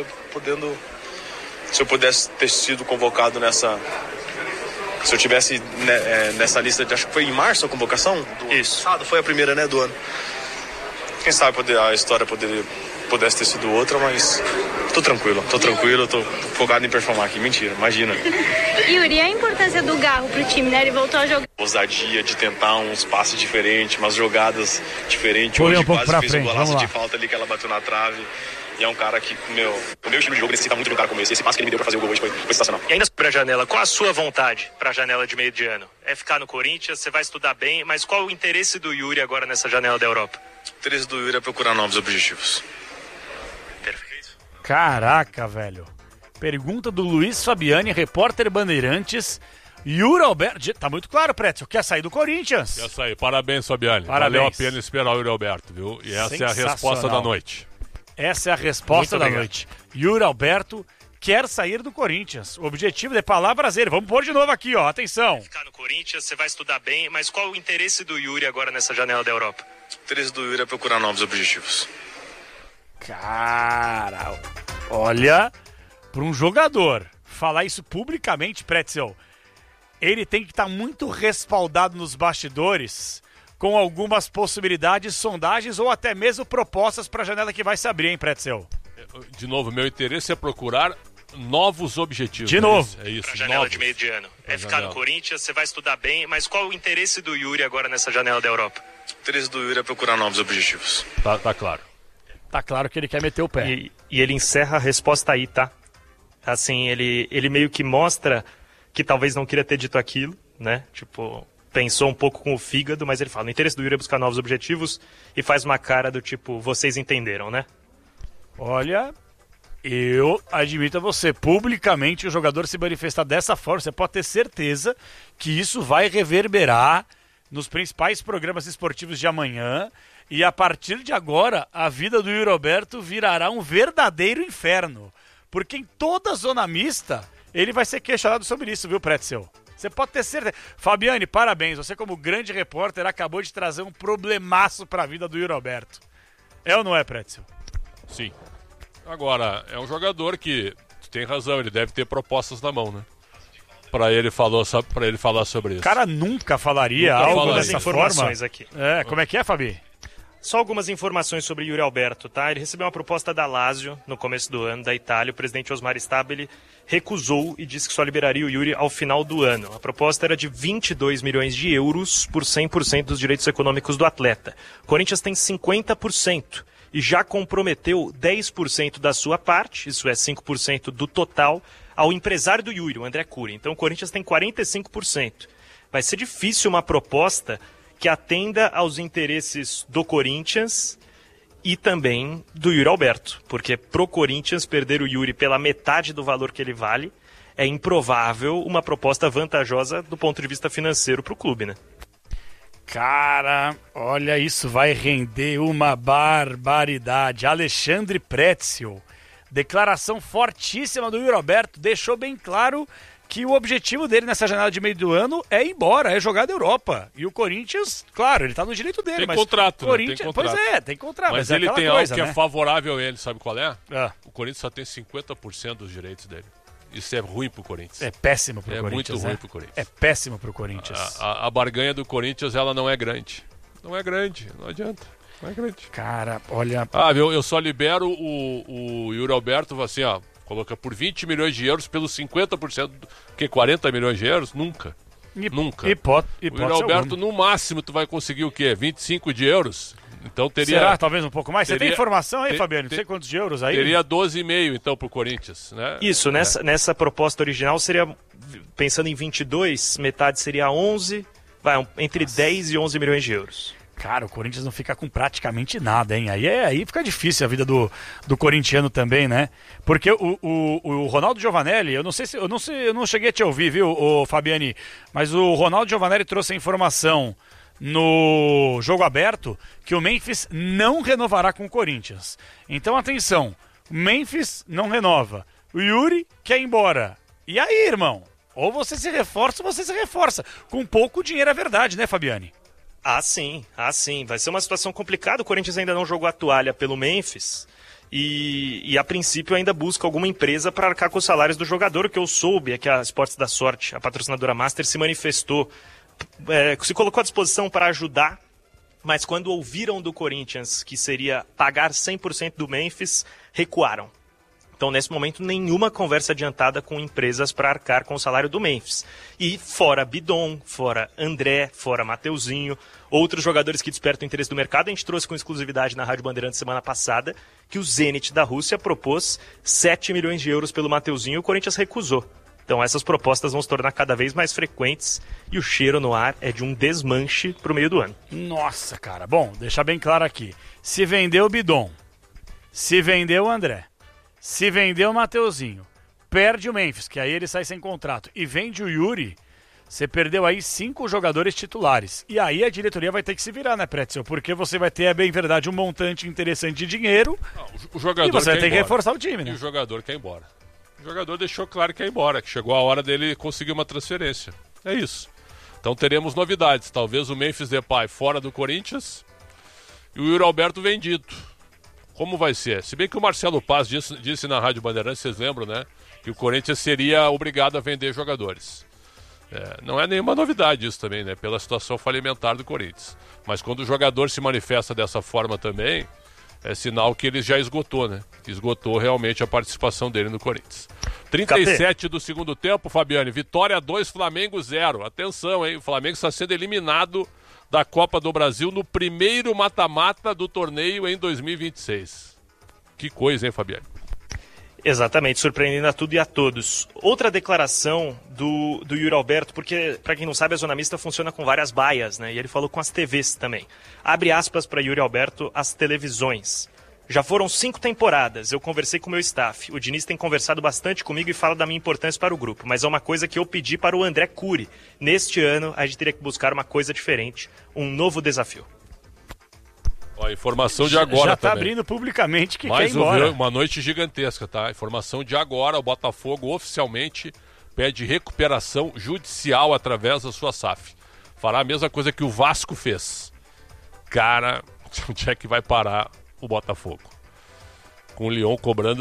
se eu pudesse ter sido convocado se eu tivesse nessa lista, acho que foi em março a convocação? Isso. Foi a primeira, né, do ano. Quem sabe a história pudesse ter sido outra, mas tô tranquilo, tô focado em performar aqui. Mentira, imagina. Yuri, a importância do Garro pro time, né? Ele voltou a jogar. Ousadia de tentar uns passes diferentes, umas jogadas diferentes. Hoje quase fez um golaço de falta ali que ela bateu na trave. E é um cara que, o meu estilo de jogo necessita muito de um cara como esse. Esse passe que ele me deu pra fazer o gol hoje foi sensacional. E ainda sobre a janela, qual a sua vontade pra janela de meio de ano? É ficar no Corinthians, você vai estudar bem, mas qual o interesse do Yuri agora nessa janela da Europa? O interesse do Yuri é procurar novos objetivos. Perfeito. Caraca, velho. Pergunta do Luiz Fabiani, repórter Bandeirantes. Yuri Alberto, tá muito claro, Prétio, quer sair do Corinthians. Quer sair, parabéns, Fabiani. Parabéns. Valeu a pena esperar o Yuri Alberto, viu? E essa é a resposta da noite. Essa é a resposta da noite. Yuri Alberto quer sair do Corinthians. O objetivo é palavras dele. Vamos pôr de novo aqui, ó. Atenção. Ficar no Corinthians, você vai estudar bem, mas qual o interesse do Yuri agora nessa janela da Europa? O interesse do Yuri é procurar novos objetivos. Cara, olha, para um jogador falar isso publicamente, Pretzel, ele tem que estar muito respaldado nos bastidores, com algumas possibilidades, sondagens ou até mesmo propostas para a janela que vai se abrir, hein, Pretzel? De novo, meu interesse é procurar novos objetivos. De novo. É isso. Pra janela de meio de ano. É ficar no Corinthians, você vai estudar bem, mas qual o interesse do Yuri agora nessa janela da Europa? O interesse do Yuri é procurar novos objetivos. Tá claro. Tá claro que ele quer meter o pé. E ele encerra a resposta aí, tá? Assim, ele meio que mostra que talvez não queria ter dito aquilo, né? Tipo, pensou um pouco com o fígado, mas ele fala, o interesse do Yuri é buscar novos objetivos e faz uma cara do tipo, vocês entenderam, né? Olha, eu admito a você, publicamente o jogador se manifestar dessa forma, você pode ter certeza que isso vai reverberar nos principais programas esportivos de amanhã e a partir de agora a vida do Yuri Alberto virará um verdadeiro inferno, porque em toda zona mista ele vai ser questionado sobre isso, viu, Pretzel? Você pode ter certeza. Fabiane, parabéns. Você, como grande repórter, acabou de trazer um problemaço para a vida do Yuri Alberto. É ou não é, Pretzel? Sim. Agora, é um jogador que, tem razão, ele deve ter propostas na mão, né? Para ele falar sobre isso. O cara nunca falaria algo dessa forma. Aqui. Como é que é, Fabi? Só algumas informações sobre Yuri Alberto, tá? Ele recebeu uma proposta da Lazio no começo do ano, da Itália. O presidente Osmar Stabile recusou e disse que só liberaria o Yuri ao final do ano. A proposta era de 22 milhões de euros por 100% dos direitos econômicos do atleta. O Corinthians tem 50%. e já comprometeu 10% da sua parte, isso é 5% do total, ao empresário do Yuri, o André Curi. Então o Corinthians tem 45%. Vai ser difícil uma proposta que atenda aos interesses do Corinthians e também do Yuri Alberto, porque pro Corinthians perder o Yuri pela metade do valor que ele vale é improvável uma proposta vantajosa do ponto de vista financeiro pro clube, né? Cara, olha, isso vai render uma barbaridade. Alexandre Pretzel, declaração fortíssima do Yuri Alberto, deixou bem claro que o objetivo dele nessa janela de meio do ano é ir embora, é jogar da Europa. E o Corinthians, claro, ele tá no direito dele. Tem mas contrato, Corinthians, tem contrato. Pois é, tem contrato. Mas é ele tem coisa, algo que né? é favorável a ele, sabe qual é? O Corinthians só tem 50% dos direitos dele. Isso é ruim pro Corinthians. É péssimo pro Corinthians. É muito ruim pro Corinthians. É péssimo pro Corinthians. A barganha do Corinthians, ela não é grande. Não é grande, não adianta. Não é grande. Cara, olha... Eu só libero o Yuri Alberto, assim, coloca por 20 milhões de euros pelos 50%, que 40 milhões de euros? Nunca. Nunca. O Yuri Alberto, no máximo, tu vai conseguir o quê? 25 de euros? Então teria... Será? Talvez um pouco mais? Você tem informação aí, Fabiano? Não sei quantos de euros aí. Teria 12,5 então pro Corinthians, né? Isso, nessa proposta original seria, pensando em 22, metade seria 11, entre 10 e 11 milhões de euros. Cara, o Corinthians não fica com praticamente nada, hein? Aí fica difícil a vida do corintiano também, né? Porque o Ronaldo Giovanelli, eu não cheguei a te ouvir, viu, Fabiani? Mas o Ronaldo Giovanelli trouxe a informação no jogo aberto que o Memphis não renovará com o Corinthians. Então, atenção, o Memphis não renova, o Yuri quer ir embora. E aí, irmão? Ou você se reforça ou você se reforça. Com pouco dinheiro é verdade, né, Fabiani? Sim. Vai ser uma situação complicada. O Corinthians ainda não jogou a toalha pelo Memphis e a princípio ainda busca alguma empresa para arcar com os salários do jogador. O que eu soube é que a Esportes da Sorte, a patrocinadora Master, se manifestou, se colocou à disposição para ajudar, mas quando ouviram do Corinthians que seria pagar 100% do Memphis, recuaram. Então, nesse momento, nenhuma conversa adiantada com empresas para arcar com o salário do Memphis. E fora Bidon, fora André, fora Mateuzinho, outros jogadores que despertam o interesse do mercado, a gente trouxe com exclusividade na Rádio Bandeirantes semana passada que o Zenit da Rússia propôs 7 milhões de euros pelo Mateuzinho e o Corinthians recusou. Então essas propostas vão se tornar cada vez mais frequentes e o cheiro no ar é de um desmanche para o meio do ano. Nossa, cara. Bom, deixar bem claro aqui. Se vendeu o Bidon, se vendeu o André, se vendeu o Mateuzinho, perde o Memphis, que aí ele sai sem contrato, e vende o Yuri, você perdeu aí 5 jogadores titulares. E aí a diretoria vai ter que se virar, né, Pretzel? Porque você vai ter, bem verdade, um montante interessante de dinheiro o jogador e você vai ter que reforçar o time, né? E o jogador quer ir embora. O jogador deixou claro que quer ir embora, que chegou a hora dele conseguir uma transferência. É isso. Então teremos novidades. Talvez o Memphis Depay fora do Corinthians e o Yuri Alberto vendido. Como vai ser? Se bem que o Marcelo Paz disse na Rádio Bandeirantes, vocês lembram, né? Que o Corinthians seria obrigado a vender jogadores. Não é nenhuma novidade isso também, né? Pela situação falimentar do Corinthians. Mas quando o jogador se manifesta dessa forma também, é sinal que ele já esgotou, né? Esgotou realmente a participação dele no Corinthians. 37 do segundo tempo, Fabiane. Vitória 2, Flamengo 0. Atenção, hein? O Flamengo está sendo eliminado da Copa do Brasil no primeiro mata-mata do torneio em 2026. Que coisa, hein, Fabiane? Exatamente, surpreendendo a tudo e a todos. Outra declaração do Yuri Alberto, porque, para quem não sabe, a Zona Mista funciona com várias baias, né? E ele falou com as TVs também. Abre aspas para Yuri Alberto, as televisões. Já foram 5 temporadas, eu conversei com o meu staff. O Diniz tem conversado bastante comigo e fala da minha importância para o grupo, mas é uma coisa que eu pedi para o André Curi. Neste ano, a gente teria que buscar uma coisa diferente, um novo desafio. Ó, informação de agora já tá também. abrindo publicamente que quer ir embora. Uma noite gigantesca, tá? Informação de agora, o Botafogo oficialmente pede recuperação judicial através da sua SAF. Fará a mesma coisa que o Vasco fez. Cara, onde é que vai parar o Botafogo? Com o Lyon cobrando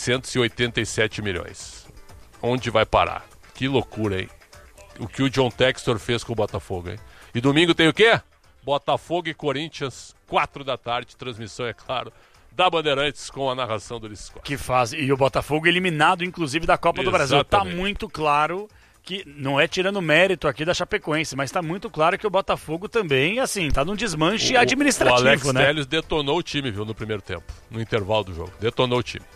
787 milhões. Onde vai parar? Que loucura, hein? O que o John Textor fez com o Botafogo, hein? E domingo tem o quê? Botafogo e Corinthians, 4 da tarde, transmissão, é claro, da Bandeirantes com a narração do Ulisses Costa. Que fase. E o Botafogo eliminado, inclusive, da Copa do Brasil. Tá muito claro que não é tirando mérito aqui da Chapecoense, mas tá muito claro que o Botafogo também, assim, tá num desmanche administrativo, o Alex né? Telles detonou o time, viu, no primeiro tempo, no intervalo do jogo. Detonou o time.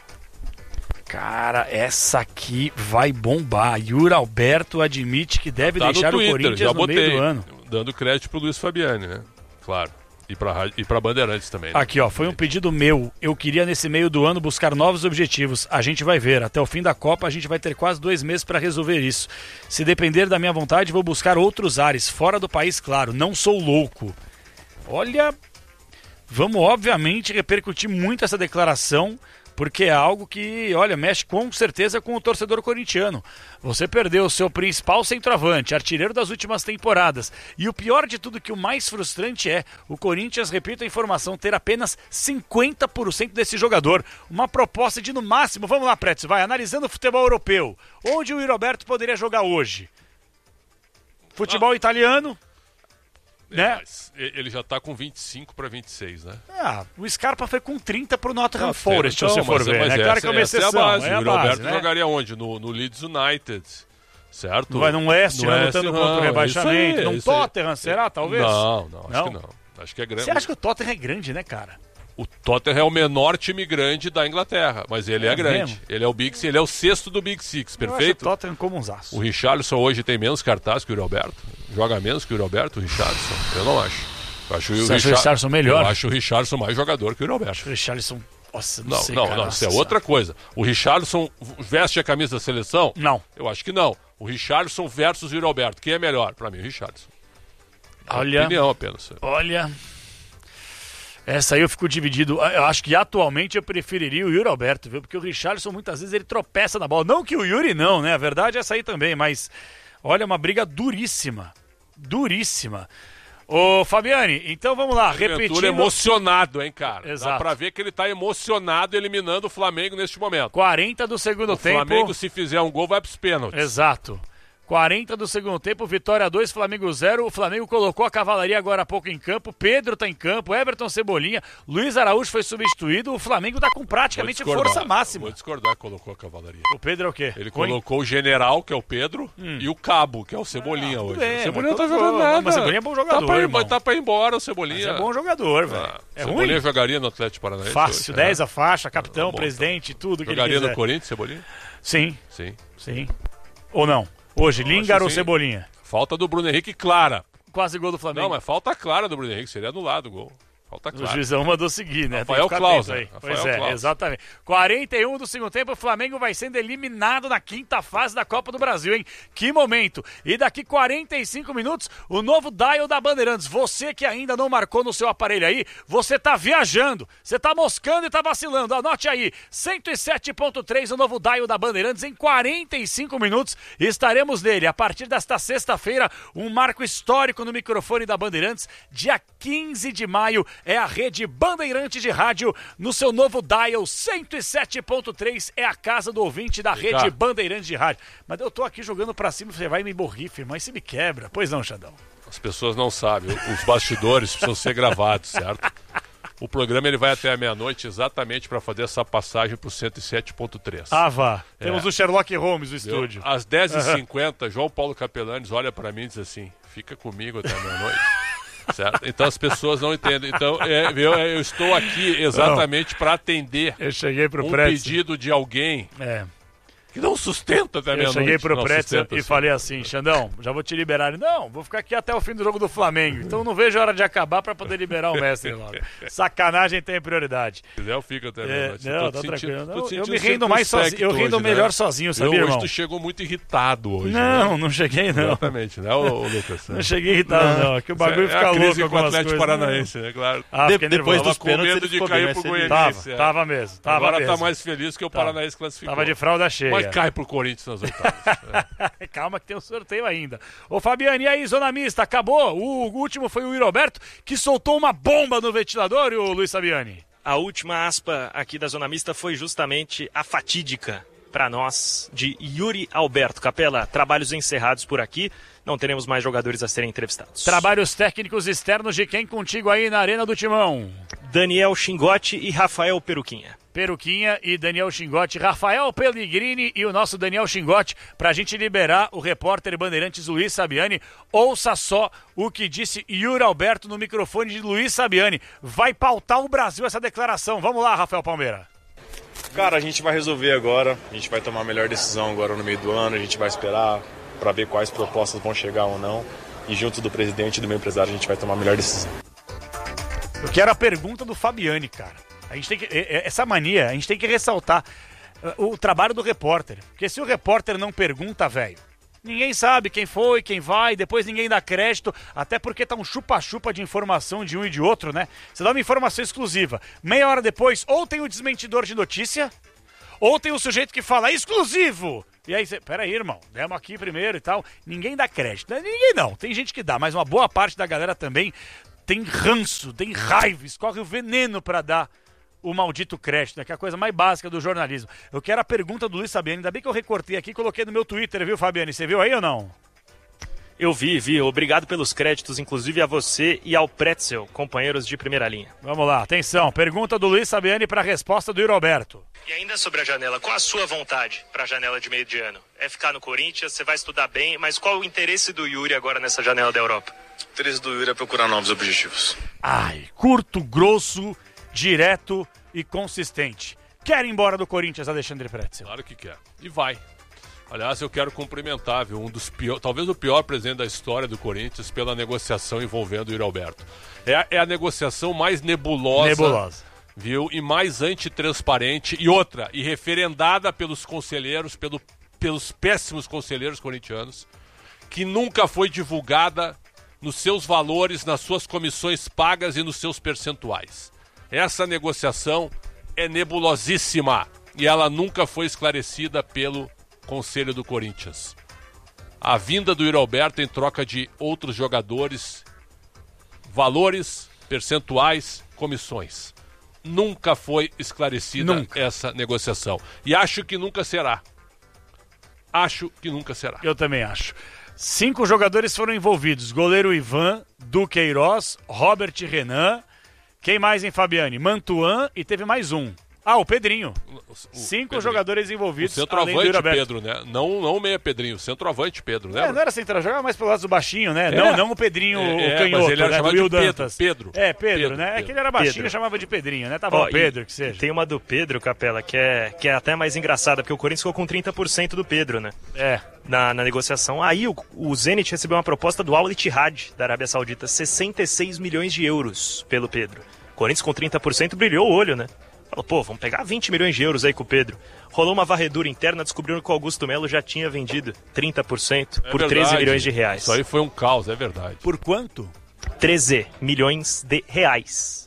Cara, essa aqui vai bombar. Yuri Alberto admite que deve deixar Twitter, o Corinthians no meio do ano. Dando crédito pro Luiz Fabiani, né? Claro. E pra Bandeirantes também. Né? Aqui, ó, foi um pedido meu. Eu queria nesse meio do ano buscar novos objetivos. A gente vai ver. Até o fim da Copa a gente vai ter quase 2 meses para resolver isso. Se depender da minha vontade, vou buscar outros ares, fora do país, claro. Não sou louco. Olha, vamos obviamente repercutir muito essa declaração, porque é algo que, olha, mexe com certeza com o torcedor corintiano. Você perdeu o seu principal centroavante, artilheiro das últimas temporadas. E o pior de tudo, que o mais frustrante é, o Corinthians, repito a informação, ter apenas 50% desse jogador. Uma proposta de no máximo, vamos lá, Pretz, vai, analisando o futebol europeu. Onde o Yuri Alberto poderia jogar hoje? Futebol italiano? Né? Ele já tá com 25 para 26, né? O Scarpa foi com 30 pro Nottingham Forest, se você for ver. Mas claro que é uma exceção. É a base. É o Roberto jogaria onde? No Leeds United, certo? Vai no West, lutando contra o rebaixamento. Num Tottenham, será? Talvez? Não, acho que não. Acho que é grande. Você acha que o Tottenham é grande, né, cara? O Tottenham é o menor time grande da Inglaterra, mas ele é grande. Mesmo? Ele é o Big Six, ele é o 6º do Big Six, perfeito? Eu acho o Tottenham como um zaço. O Richarlison hoje tem menos cartaz que o Yuri Alberto. Joga menos que o Yuri Alberto, o Richarlison. Eu não acho. Você acha o Richarlison melhor? Eu acho o Richarlison mais jogador que o Yuri Alberto. O Richarlison... Nossa, não sei, cara. Não, isso é outra coisa. O Richarlison veste a camisa da seleção? Não. Eu acho que não. O Richarlison versus o Yuri Alberto. Quem é melhor? Pra mim, o Richarlison. Olha... Opinião apenas. Olha... Essa aí eu fico dividido. Eu acho que atualmente eu preferiria o Yuri Alberto, viu? Porque o Richarlison muitas vezes ele tropeça na bola. Não que o Yuri não, né? A verdade é essa aí também, mas... Olha, uma briga duríssima. Duríssima. Ô, Fabiani, então vamos lá, repetindo... emocionado, hein, cara? Exato. Dá pra ver que ele tá emocionado eliminando o Flamengo neste momento. 40 do segundo tempo... O Flamengo, se fizer um gol, vai pros pênaltis. Exato. 40 do segundo tempo, Vitória 2, Flamengo 0. O Flamengo colocou a cavalaria agora há pouco em campo. Pedro tá em campo, Everton Cebolinha, Luiz Araújo foi substituído. O Flamengo tá com praticamente força máxima. Vou discordar que colocou a cavalaria. O Pedro é o quê? Ele colocou o general, que é o Pedro, e o cabo, que é o Cebolinha hoje. Bem, o Cebolinha não tá jogando nada. Mas o Cebolinha é bom jogador, tá pra ir embora o Cebolinha. Mas é bom jogador, velho. É Cebolinha jogaria no Atlético Paranaense. Fácil, 10 a faixa, capitão, presidente, tudo que ele quiser. Jogaria no Corinthians, Cebolinha? Sim. Ou não? Hoje, Lingard ou Cebolinha? Falta do Bruno Henrique clara. Quase gol do Flamengo. Não, mas falta clara do Bruno Henrique, seria anulado o gol. Falta clara. O juizão mandou seguir, né? Rafael Claus aí. Pois é, exatamente. 41 do segundo tempo, o Flamengo vai sendo eliminado na 5ª fase da Copa do Brasil, hein? Que momento! E daqui 45 minutos, o novo dial da Bandeirantes. Você que ainda não marcou no seu aparelho aí, você tá viajando, você tá moscando e tá vacilando. Anote aí, 107.3, o novo dial da Bandeirantes. Em 45 minutos, estaremos nele. A partir desta sexta-feira, um marco histórico no microfone da Bandeirantes. Dia 15 de maio, é a rede Bandeirantes de rádio no seu novo dial 107.3, é a casa do ouvinte da rede Bandeirantes de rádio. Mas eu tô aqui jogando pra cima, você vai me borrife, mas se me quebra. Pois não, Xandão? As pessoas não sabem, os bastidores precisam ser gravados, certo? O programa ele vai até a meia-noite exatamente para fazer essa passagem pro 107.3. Ah, vá. Temos o Sherlock Holmes no estúdio. Às 10h50, João Paulo Capelanes olha para mim e diz assim, fica comigo até a meia-noite. Certo? Então as pessoas não entendem. Então eu estou aqui exatamente para atender pedido de alguém que não sustenta até meia-noite. Eu cheguei pro Pretzel e falei assim, Xandão, já vou te liberar. Ele, não, vou ficar aqui até o fim do jogo do Flamengo. Então não vejo a hora de acabar para poder liberar o mestre logo. Sacanagem tem prioridade. Se quiser eu fico até meia-noite. Não, tá tranquilo. Eu me rendo mais sozinho. Eu rendo melhor sozinho, sabia, irmão? Hoje tu chegou muito irritado hoje. Não cheguei não. Exatamente, né, ô Lucas? Não cheguei irritado não. Aqui o bagulho fica louco com o Atlético Paranaense, né? Claro. Depois dos pênaltis medo de cair pro Goianiense. Tava mesmo. Agora tá mais feliz que o Paranaense classificou. Tava de fralda cheia. Mas cai pro Corinthians nas oitavas. Calma que tem um sorteio ainda. Ô Fabiano, e aí, Zona Mista, acabou? O último foi o Yuri Alberto, que soltou uma bomba no ventilador, e o Luiz Fabiani? A última aspa aqui da Zona Mista foi justamente a fatídica para nós de Yuri Alberto. Capela, trabalhos encerrados por aqui, não teremos mais jogadores a serem entrevistados. Trabalhos técnicos externos de quem contigo aí na Arena do Timão? Daniel Xingotti e Rafael Peruquinha. Peruquinha e Daniel Xingotti, Rafael Pellegrini e o nosso Daniel Xingotti, pra gente liberar o repórter Bandeirantes Luiz Sabiani. Ouça só o que disse Yuri Alberto no microfone de Luiz Sabiani. Vai pautar o Brasil essa declaração. Vamos lá, Rafael Palmeira. Cara, a gente vai resolver agora, a gente vai tomar a melhor decisão agora no meio do ano, a gente vai esperar para ver quais propostas vão chegar ou não, e junto do presidente e do meu empresário a gente vai tomar a melhor decisão. Eu quero a pergunta do Fabiani, cara. A gente tem que, essa mania, a gente tem que ressaltar o trabalho do repórter. Porque se o repórter não pergunta, velho, ninguém sabe quem foi, quem vai, depois ninguém dá crédito, até porque tá um chupa-chupa de informação de um e de outro, né? Você dá uma informação exclusiva, meia hora depois, ou tem o desmentidor de notícia, ou tem o sujeito que fala exclusivo. E aí você, peraí, irmão, demos aqui primeiro e tal. Ninguém dá crédito, né? Ninguém não, tem gente que dá, mas uma boa parte da galera também tem ranço, tem raiva, escorre o veneno pra dar o maldito crédito, né? Que é a coisa mais básica do jornalismo. Eu quero a pergunta do Luiz Sabiani, ainda bem que eu recortei aqui e coloquei no meu Twitter, viu, Fabiani? Você viu aí ou não? Eu vi. Obrigado pelos créditos, inclusive a você e ao Pretzel, companheiros de primeira linha. Vamos lá, atenção. Pergunta do Luiz Sabiani para a resposta do Roberto. E ainda sobre a janela, qual a sua vontade para a janela de meio de ano? É ficar no Corinthians, você vai estudar bem, mas qual o interesse do Yuri agora nessa janela da Europa? O interesse do Yuri é procurar novos objetivos. Ai, curto, grosso, direto e consistente. Quer ir embora do Corinthians, Alexandre Pretzel? Claro que quer. E vai. Aliás, eu quero cumprimentar, viu, talvez o pior presidente da história do Corinthians pela negociação envolvendo o Yuri Alberto. É a negociação mais nebulosa, viu, e mais antitransparente, e referendada pelos conselheiros, pelos péssimos conselheiros corintianos, que nunca foi divulgada nos seus valores, nas suas comissões pagas e nos seus percentuais. Essa negociação é nebulosíssima e ela nunca foi esclarecida pelo Conselho do Corinthians. A vinda do Yuri Alberto em troca de outros jogadores, valores, percentuais, comissões. Nunca foi esclarecida essa negociação. E acho que nunca será. Eu também acho. 5 jogadores foram envolvidos. Goleiro Ivan, Duqueiroz, Robert Renan. Quem mais, hein, Fabiani? Mantuan e teve mais um. O Pedrinho. 5 jogadores envolvidos. O centroavante Pedro, né? Não o meia Pedrinho, o centroavante Pedro, né? Não era centroavante, jogava mais pelo lado do baixinho, né? Não o Pedrinho, o canhoto, mas ele era chamado de Pedro. Pedro, né? É que ele era baixinho e chamava de Pedrinho, né? Tá bom, Pedro, que seja. Tem uma do Pedro, Capela, que é até mais engraçada, porque o Corinthians ficou com 30% do Pedro, né? Na negociação. Aí o Zenit recebeu uma proposta do Al Ittihad, da Arábia Saudita, 66 milhões de euros pelo Pedro. O Corinthians com 30% brilhou o olho, né? Falou, vamos pegar 20 milhões de euros aí com o Pedro. Rolou uma varredura interna, descobriram que o Augusto Melo já tinha vendido 30% por 13 milhões de reais. Isso aí foi um caos, é verdade. Por quanto? 13 milhões de reais.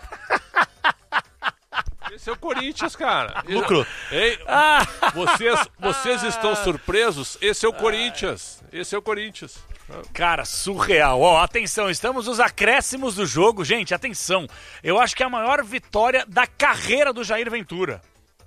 Esse é o Corinthians, cara. Lucro. Ei, vocês estão surpresos? Esse é o Corinthians. Cara, surreal. Atenção, estamos nos acréscimos do jogo. Gente, atenção. Eu acho que é a maior vitória da carreira do Jair Ventura.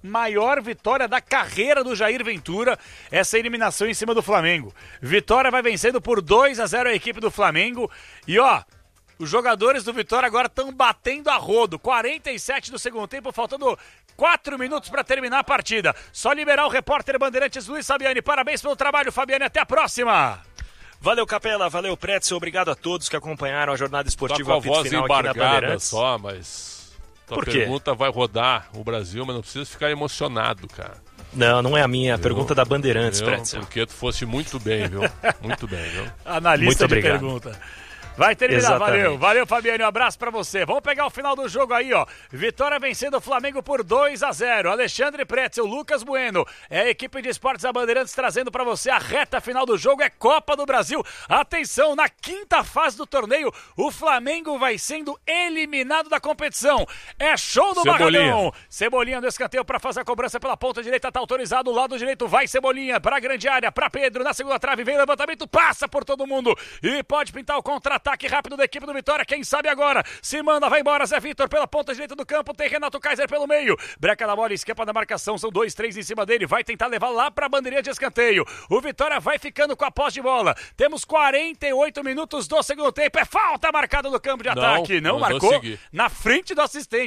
Essa eliminação em cima do Flamengo. Vitória vai vencendo por 2-0 a equipe do Flamengo. E os jogadores do Vitória agora estão batendo a rodo. 47 do segundo tempo, faltando 4 minutos para terminar a partida. Só liberar o repórter Bandeirantes Luiz Sabiani. Parabéns pelo trabalho, Fabiani. Até a próxima. Valeu, Capela, valeu, Pretzel, obrigado a todos que acompanharam a jornada esportiva a voz final aqui na Bandeirantes. Só, mas tua pergunta vai rodar o Brasil, mas não precisa ficar emocionado, cara. Não é a minha, a pergunta da Bandeirantes, Pretzel. Porque tu fosse muito bem, viu? Muito bem, viu? Analista de pergunta. Vai terminar, exatamente. Valeu, Fabiano, um abraço pra você. Vamos pegar o final do jogo aí, Vitória vencendo o Flamengo por 2-0. Alexandre Pretzel, Lucas Bueno, é a equipe de esportes da Bandeirantes trazendo pra você a reta final do jogo, é Copa do Brasil. Atenção, na 5ª fase do torneio, o Flamengo vai sendo eliminado da competição. É show do Magalhão. Cebolinha no escanteio pra fazer a cobrança pela ponta direita, tá autorizado, o lado direito vai Cebolinha pra grande área, pra Pedro, na segunda trave, vem levantamento, passa por todo mundo e pode pintar o contra-ataque rápido da equipe do Vitória, quem sabe agora, se manda, vai embora, Zé Vitor pela ponta direita do campo, tem Renato Kaiser pelo meio, breca na bola, escapa da marcação, são 2, 3 em cima dele, vai tentar levar lá pra bandeirinha de escanteio, o Vitória vai ficando com a posse de bola, temos 48 minutos do segundo tempo, é falta marcada no campo de ataque, não marcou, na frente do assistente, hein,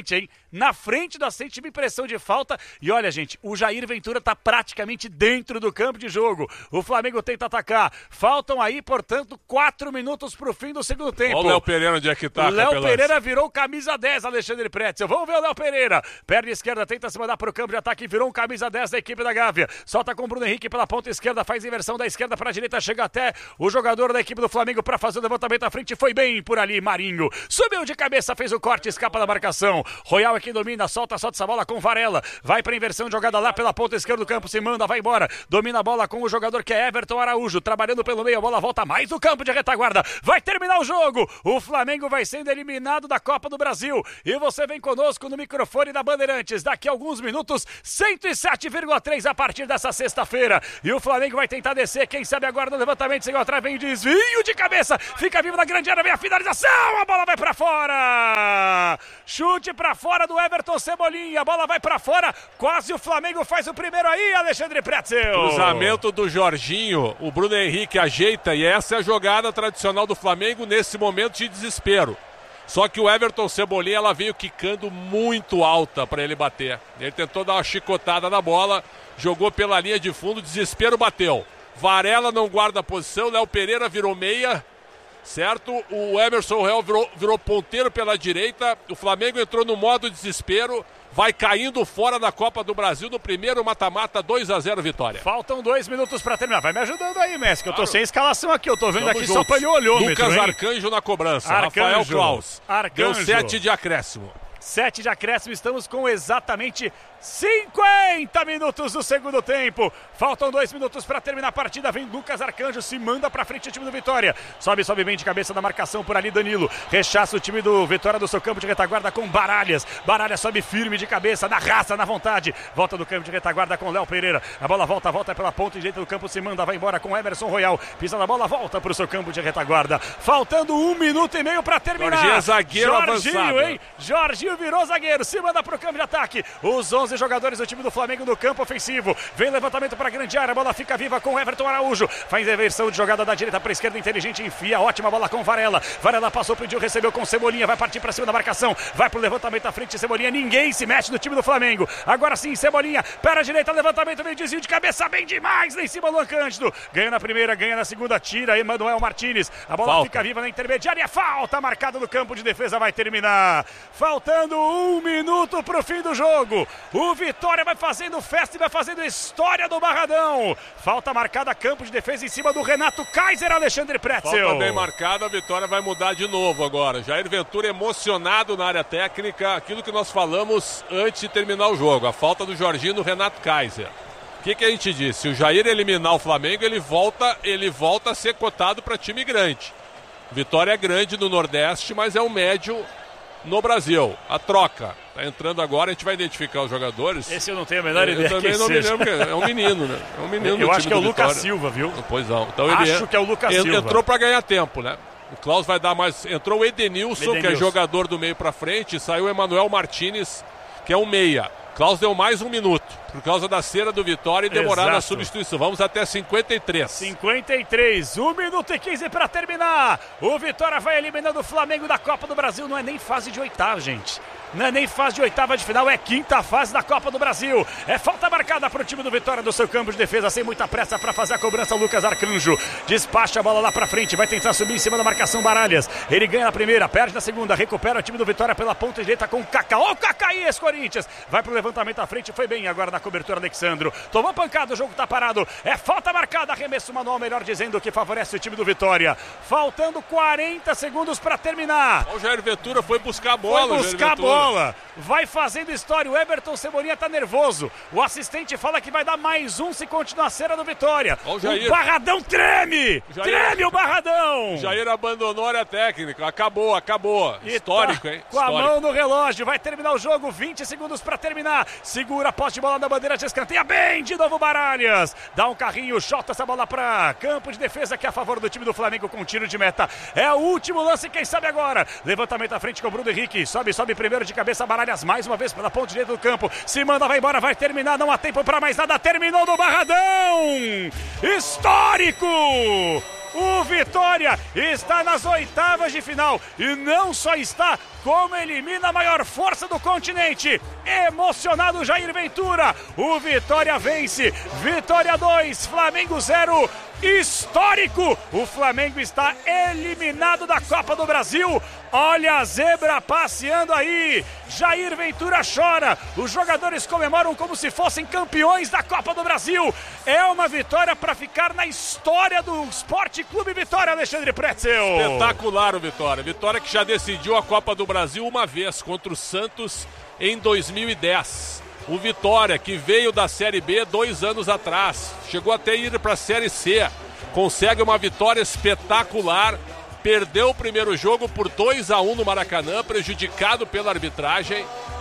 na frente do assistente, tive impressão de falta. E olha, gente, o Jair Ventura tá praticamente dentro do campo de jogo. O Flamengo tenta atacar. Faltam aí, portanto, 4 minutos pro fim do segundo tempo. Olha o Léo Pereira onde é que tá. O Léo Pereira virou camisa 10, Alexandre Pretzel. Vamos ver o Léo Pereira. Perna esquerda, tenta se mandar pro campo de ataque, virou um camisa 10 da equipe da Gávea. Solta com o Bruno Henrique pela ponta esquerda, faz inversão da esquerda para a direita, chega até o jogador da equipe do Flamengo para fazer o levantamento à frente. Foi bem por ali, Marinho. Subiu de cabeça, fez o corte, escapa da marcação. Royal é quem domina, solta essa bola com Varela. Vai para inversão, jogada lá pela ponta esquerda do campo, se manda, vai embora. Domina a bola com o jogador que é Everton Araújo, trabalhando pelo meio, a bola volta mais no campo de retaguarda. Vai terminar o jogo. O Flamengo vai sendo eliminado da Copa do Brasil. E você vem conosco no microfone da Bandeirantes. Daqui a alguns minutos, 107,3 a partir dessa sexta-feira. E o Flamengo vai tentar descer, quem sabe agora no levantamento, sem atrás, vem desvio de cabeça, fica vivo na grande área, vem a finalização, a bola vai pra fora, chute pra fora do Everton Cebolinha, a bola vai pra fora, quase o Flamengo faz o primeiro aí, Alexandre Pretzel. Cruzamento do Jorginho, o Bruno Henrique ajeita e essa é a jogada tradicional do Flamengo nesse momento de desespero. Só que o Everton Cebolinha, ela veio quicando muito alta para ele bater. Ele tentou dar uma chicotada na bola, jogou pela linha de fundo, desespero, bateu. Varela não guarda a posição, Léo Pereira virou meia, certo? O Emerson Royal virou ponteiro pela direita, o Flamengo entrou no modo desespero, vai caindo fora da Copa do Brasil no primeiro mata-mata, 2-0 vitória. Faltam 2 minutos pra terminar. Vai me ajudando aí, Messi, que eu tô sem escalação aqui. Eu tô vendo aqui só para o olhômetro. Lucas Arcanjo na cobrança. Rafael Klaus. Deu 7 de acréscimo. 7 de acréscimo, estamos com exatamente 50 minutos do segundo tempo. Faltam 2 minutos para terminar a partida. Vem Lucas Arcanjo, se manda para frente o time do Vitória. Sobe bem de cabeça da marcação por ali, Danilo. Rechaça o time do Vitória do seu campo de retaguarda com Baralhas. Baralhas sobe firme de cabeça, na raça, na vontade. Volta do campo de retaguarda com Léo Pereira. A bola volta pela ponta direita do campo, se manda, vai embora com Emerson Royal. Pisa na bola, volta para o seu campo de retaguarda. Faltando 1 minuto e meio para terminar. Jorginho é zagueiro avançado. Hein? Jorginho virou zagueiro, se manda pro campo de ataque. Os 11 jogadores do time do Flamengo no campo ofensivo. Vem levantamento para a grande área, a bola fica viva com Everton Araújo. Faz a inversão de jogada da direita para a esquerda, inteligente, enfia, ótima bola com Varela. Varela passou, pediu, recebeu com Cebolinha, vai partir para cima da marcação. Vai pro levantamento à frente, Cebolinha, ninguém se mexe no time do Flamengo. Agora sim, Cebolinha, para a direita, levantamento, vem desvio de cabeça, bem demais, lá em cima Luan Cândido. Ganha na primeira, ganha na segunda, tira Emanuel Martínez. A bola fica viva na intermediária, falta marcada no campo de defesa, vai terminar. Faltando 1 minuto pro fim do jogo. O Vitória vai fazendo festa e vai fazendo história do Barradão. Falta marcada, campo de defesa em cima do Renato Kaiser, Alexandre Pretzel. Falta bem marcada, a Vitória vai mudar de novo agora. Jair Ventura emocionado na área técnica, aquilo que nós falamos antes de terminar o jogo. A falta do Jorginho no Renato Kaiser. O que a gente disse? Se o Jair eliminar o Flamengo, ele volta a ser cotado para time grande. Vitória é grande no Nordeste, mas é um médio no Brasil. A troca. Tá entrando agora, a gente vai identificar os jogadores. Esse eu não tenho a menor ideia. Eu também não me lembro, é um menino, né? É um menino. Eu acho que é o Lucas Silva, viu? Pois não. Então acho que é o Lucas Silva. Entrou para ganhar tempo, né? O Klaus vai dar mais. Entrou o Edenilson, que é jogador do meio para frente, saiu o Emanuel Martínez, que é um meia. Klaus deu mais 1 minuto, por causa da cera do Vitória e demorar na substituição. Vamos até 53. 53, 1 minuto e 15 para terminar. O Vitória vai eliminando o Flamengo da Copa do Brasil. Não é nem fase de oitava, gente. Não é nem fase de oitava de final, é quinta fase da Copa do Brasil. É falta marcada para o time do Vitória do seu campo de defesa, sem muita pressa para fazer a cobrança. Lucas Arcanjo despacha a bola lá para frente, vai tentar subir em cima da marcação Baralhas. Ele ganha na primeira, perde na segunda, recupera o time do Vitória pela ponta direita com o Kaká. Ó, o Kaká aí, ex-Corinthians. Vai pro levantamento à frente, foi bem agora na cobertura, Alexandro. Tomou pancada, o jogo tá parado. É falta marcada, arremesso manual, melhor dizendo, que favorece o time do Vitória. Faltando 40 segundos para terminar. O Jair Ventura foi buscar a bola. Foi buscar a bola. Vai fazendo história, o Everton Cebolinha tá nervoso, o assistente fala que vai dar mais um se continuar a cera do Vitória. O Barradão treme, treme o Barradão. O Jair abandonou a área técnica, acabou. Histórico, hein? Com a mão no relógio, vai terminar o jogo, 20 segundos pra terminar, segura a posse de bola da bandeira de escanteio, bem de novo Baralhas, dá um carrinho, chota essa bola pra campo de defesa que é a favor do time do Flamengo com tiro de meta. É o último lance, quem sabe agora, levantamento à frente com o Bruno Henrique, sobe primeiro de cabeça, Baralhas mais uma vez pela ponta direita do campo, se manda, vai embora, vai terminar, não há tempo para mais nada, terminou no Barradão, histórico, O Vitória está nas oitavas de final e não só está, como elimina a maior força do continente. Emocionado Jair Ventura, o Vitória vence. Vitória 2, Flamengo 0. Histórico! O Flamengo está eliminado da Copa do Brasil. Olha a zebra passeando aí. Jair Ventura chora. Os jogadores comemoram como se fossem campeões da Copa do Brasil. É uma vitória para ficar na história do Esporte Clube Vitória, Alexandre Pretzel. Espetacular o Vitória. Vitória que já decidiu a Copa do Brasil uma vez contra o Santos em 2010. O Vitória, que veio da Série B 2 anos atrás, chegou até ir para a Série C, consegue uma vitória espetacular, perdeu o primeiro jogo por 2-1 no Maracanã, prejudicado pela arbitragem,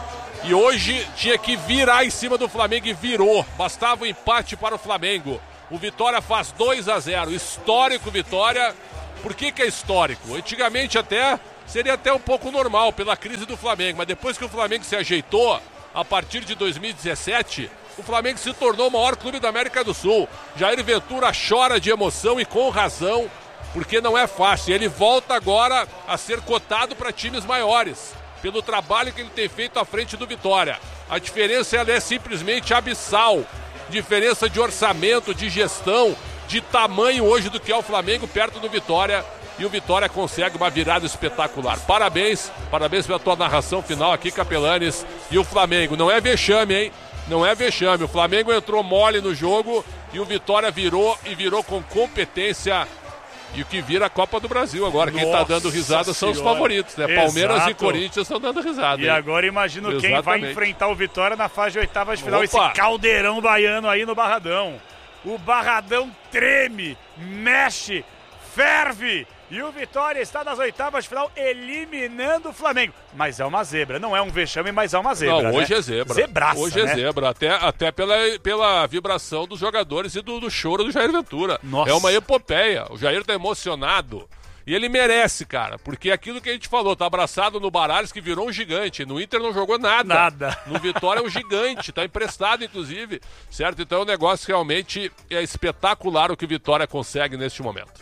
e hoje tinha que virar em cima do Flamengo e virou, bastava um empate para o Flamengo. O Vitória faz 2-0, histórico Vitória. Por que é histórico? Antigamente seria até um pouco normal pela crise do Flamengo, mas depois que o Flamengo se ajeitou, a partir de 2017, o Flamengo se tornou o maior clube da América do Sul. Jair Ventura chora de emoção e com razão, porque não é fácil. Ele volta agora a ser cotado para times maiores, pelo trabalho que ele tem feito à frente do Vitória. A diferença ela é simplesmente abissal. Diferença de orçamento, de gestão, de tamanho hoje do que é o Flamengo perto do Vitória. E o Vitória consegue uma virada espetacular. Parabéns pela tua narração final aqui, Capelanes. E o Flamengo, não é vexame, hein? Não é vexame. O Flamengo entrou mole no jogo e o Vitória virou com competência. E o que vira a Copa do Brasil agora. Quem tá dando risada são os favoritos, né? Exato. Palmeiras e Corinthians estão dando risada. E agora imagino quem vai enfrentar o Vitória na fase de oitavas de final. Esse caldeirão baiano aí no Barradão. O Barradão treme, mexe, ferve. E o Vitória está nas oitavas de final eliminando o Flamengo. Mas é uma zebra. Não é um vexame, mas é uma zebra. Não, hoje é zebra. Zebraça, hoje é zebra. Até pela vibração dos jogadores e do choro do Jair Ventura. Nossa. É uma epopeia. O Jair tá emocionado. E ele merece, cara. Porque aquilo que a gente falou, tá abraçado no Baralhos, que virou um gigante. No Inter não jogou nada. No Vitória é um gigante. Tá emprestado, inclusive. Certo? Então o negócio realmente é espetacular o que o Vitória consegue neste momento.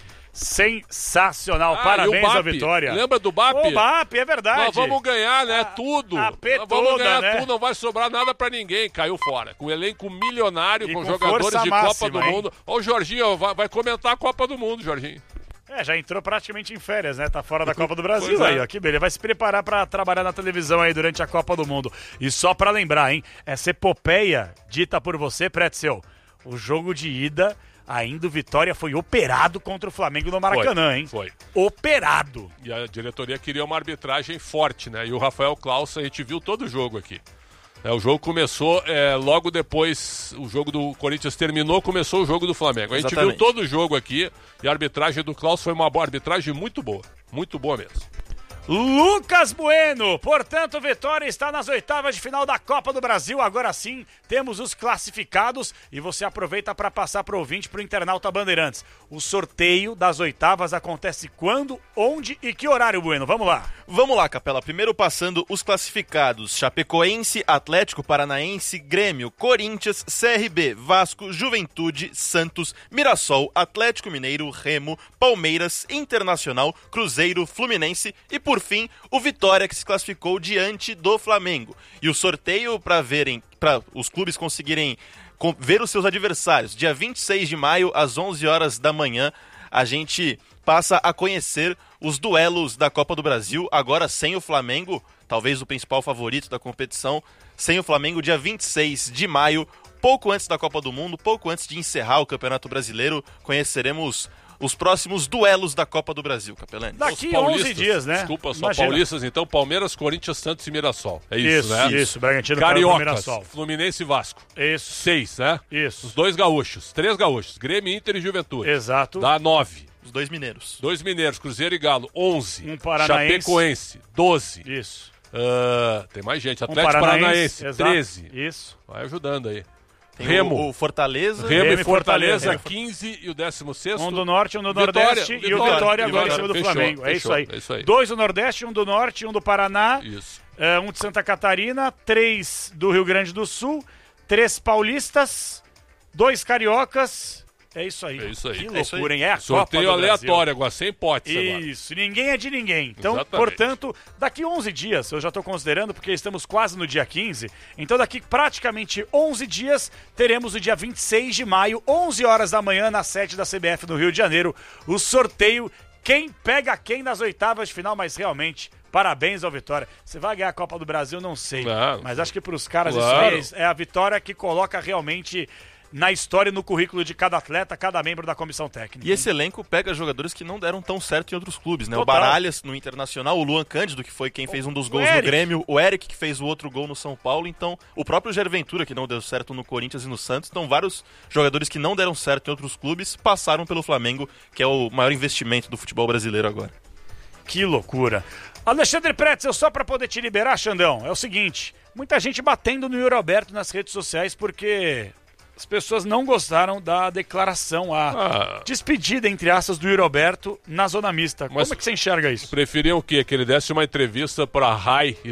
Sensacional, parabéns à Vitória. Lembra do BAP? O BAP, é verdade. Nós vamos ganhar, né? Tudo. Nós vamos ganhar né? tudo, não vai sobrar nada pra ninguém. Caiu fora. Com um elenco milionário, com jogadores de Copa do Mundo. Ó, o Jorginho, vai comentar a Copa do Mundo, Jorginho. Já entrou praticamente em férias, né? Tá fora da Copa do Brasil aí, ó. Que beleza. Vai se preparar pra trabalhar na televisão aí durante a Copa do Mundo. E só pra lembrar, hein? Essa epopeia dita por você, Pretzel. O jogo de ida... Ainda o Vitória foi operado contra o Flamengo no Maracanã, hein? Foi. Operado. E a diretoria queria uma arbitragem forte, né? E o Rafael Claus, a gente viu todo o jogo aqui. O jogo começou logo depois, o jogo do Corinthians terminou, começou o jogo do Flamengo. A gente viu todo o jogo aqui e a arbitragem do Claus foi uma arbitragem muito boa mesmo. Lucas Bueno, portanto, Vitória está nas oitavas de final da Copa do Brasil. Agora sim, temos os classificados e você aproveita para passar para o ouvinte, para o internauta Bandeirantes. O sorteio das oitavas acontece quando, onde e que horário, Bueno? Vamos lá. Vamos lá, Capela. Primeiro passando os classificados: Chapecoense, Atlético Paranaense, Grêmio, Corinthians, CRB, Vasco, Juventude, Santos, Mirassol, Atlético Mineiro, Remo, Palmeiras, Internacional, Cruzeiro, Fluminense e, por fim, o Vitória, que se classificou diante do Flamengo. E o sorteio para os clubes conseguirem ver os seus adversários. Dia 26 de maio, às 11 horas da manhã, a gente passa a conhecer os duelos da Copa do Brasil, agora sem o Flamengo, talvez o principal favorito da competição, sem o Flamengo, dia 26 de maio, pouco antes da Copa do Mundo, pouco antes de encerrar o Campeonato Brasileiro, conheceremos os próximos duelos da Copa do Brasil, Capelani. Daqui 11 dias, né? Desculpa, só paulistas, então, Palmeiras, Corinthians, Santos e Mirassol. É isso, né? Isso, Bragantino, Cariocas, Mirassol. Fluminense e Vasco. Isso. 6, né? Isso. Os 2 gaúchos, 3 gaúchos, Grêmio, Inter e Juventude. Exato. Dá 9. Os 2 mineiros. 2 mineiros, Cruzeiro e Galo, 11. Um paranaense. Chapecoense, 12. Isso. Tem mais gente, Atlético Paranaense, 13. Isso. Vai ajudando aí. Tem Remo. O Fortaleza. Remo e Fortaleza, 15 e o 16º. Um do Norte, um do Nordeste e o Vitória agora em cima do Flamengo. Fechou, é isso aí. 2 do Nordeste, um do Norte, um do Paraná. Isso. Um de Santa Catarina, 3 do Rio Grande do Sul, 3 paulistas, 2 cariocas É isso aí. É isso aí. Que loucura, hein? É a sorteio Copa do aleatório, Brasil. agora, sem potes agora. Isso, ninguém é de ninguém. Então, Exatamente. portanto, daqui 11 dias, eu já estou considerando, porque estamos quase no dia 15, então daqui praticamente 11 dias, teremos o dia 26 de maio, 11 horas da manhã, na sede da CBF no Rio de Janeiro, o sorteio, quem pega quem nas oitavas de final, mas realmente... Parabéns ao Vitória. Você vai ganhar a Copa do Brasil, não sei. Mas acho que para os caras isso aí é a vitória que coloca realmente na história e no currículo de cada atleta, cada membro da comissão técnica. E esse elenco pega jogadores que não deram tão certo em outros clubes, né? Total. O Baralhas no Internacional, o Luan Cândido, que foi quem fez um dos gols no Grêmio, o Eric, que fez o outro gol no São Paulo, então o próprio Jair Ventura, que não deu certo no Corinthians e no Santos, então vários jogadores que não deram certo em outros clubes passaram pelo Flamengo, que é o maior investimento do futebol brasileiro agora. Que loucura. Alexandre Pretzel, só para poder te liberar, Xandão, é o seguinte, muita gente batendo no Yuri Alberto nas redes sociais porque as pessoas não gostaram da declaração, a despedida, entre aspas, do Yuri Alberto na zona mista. Como é que você enxerga isso? Preferiam o quê? Que ele desse uma entrevista pra Rai e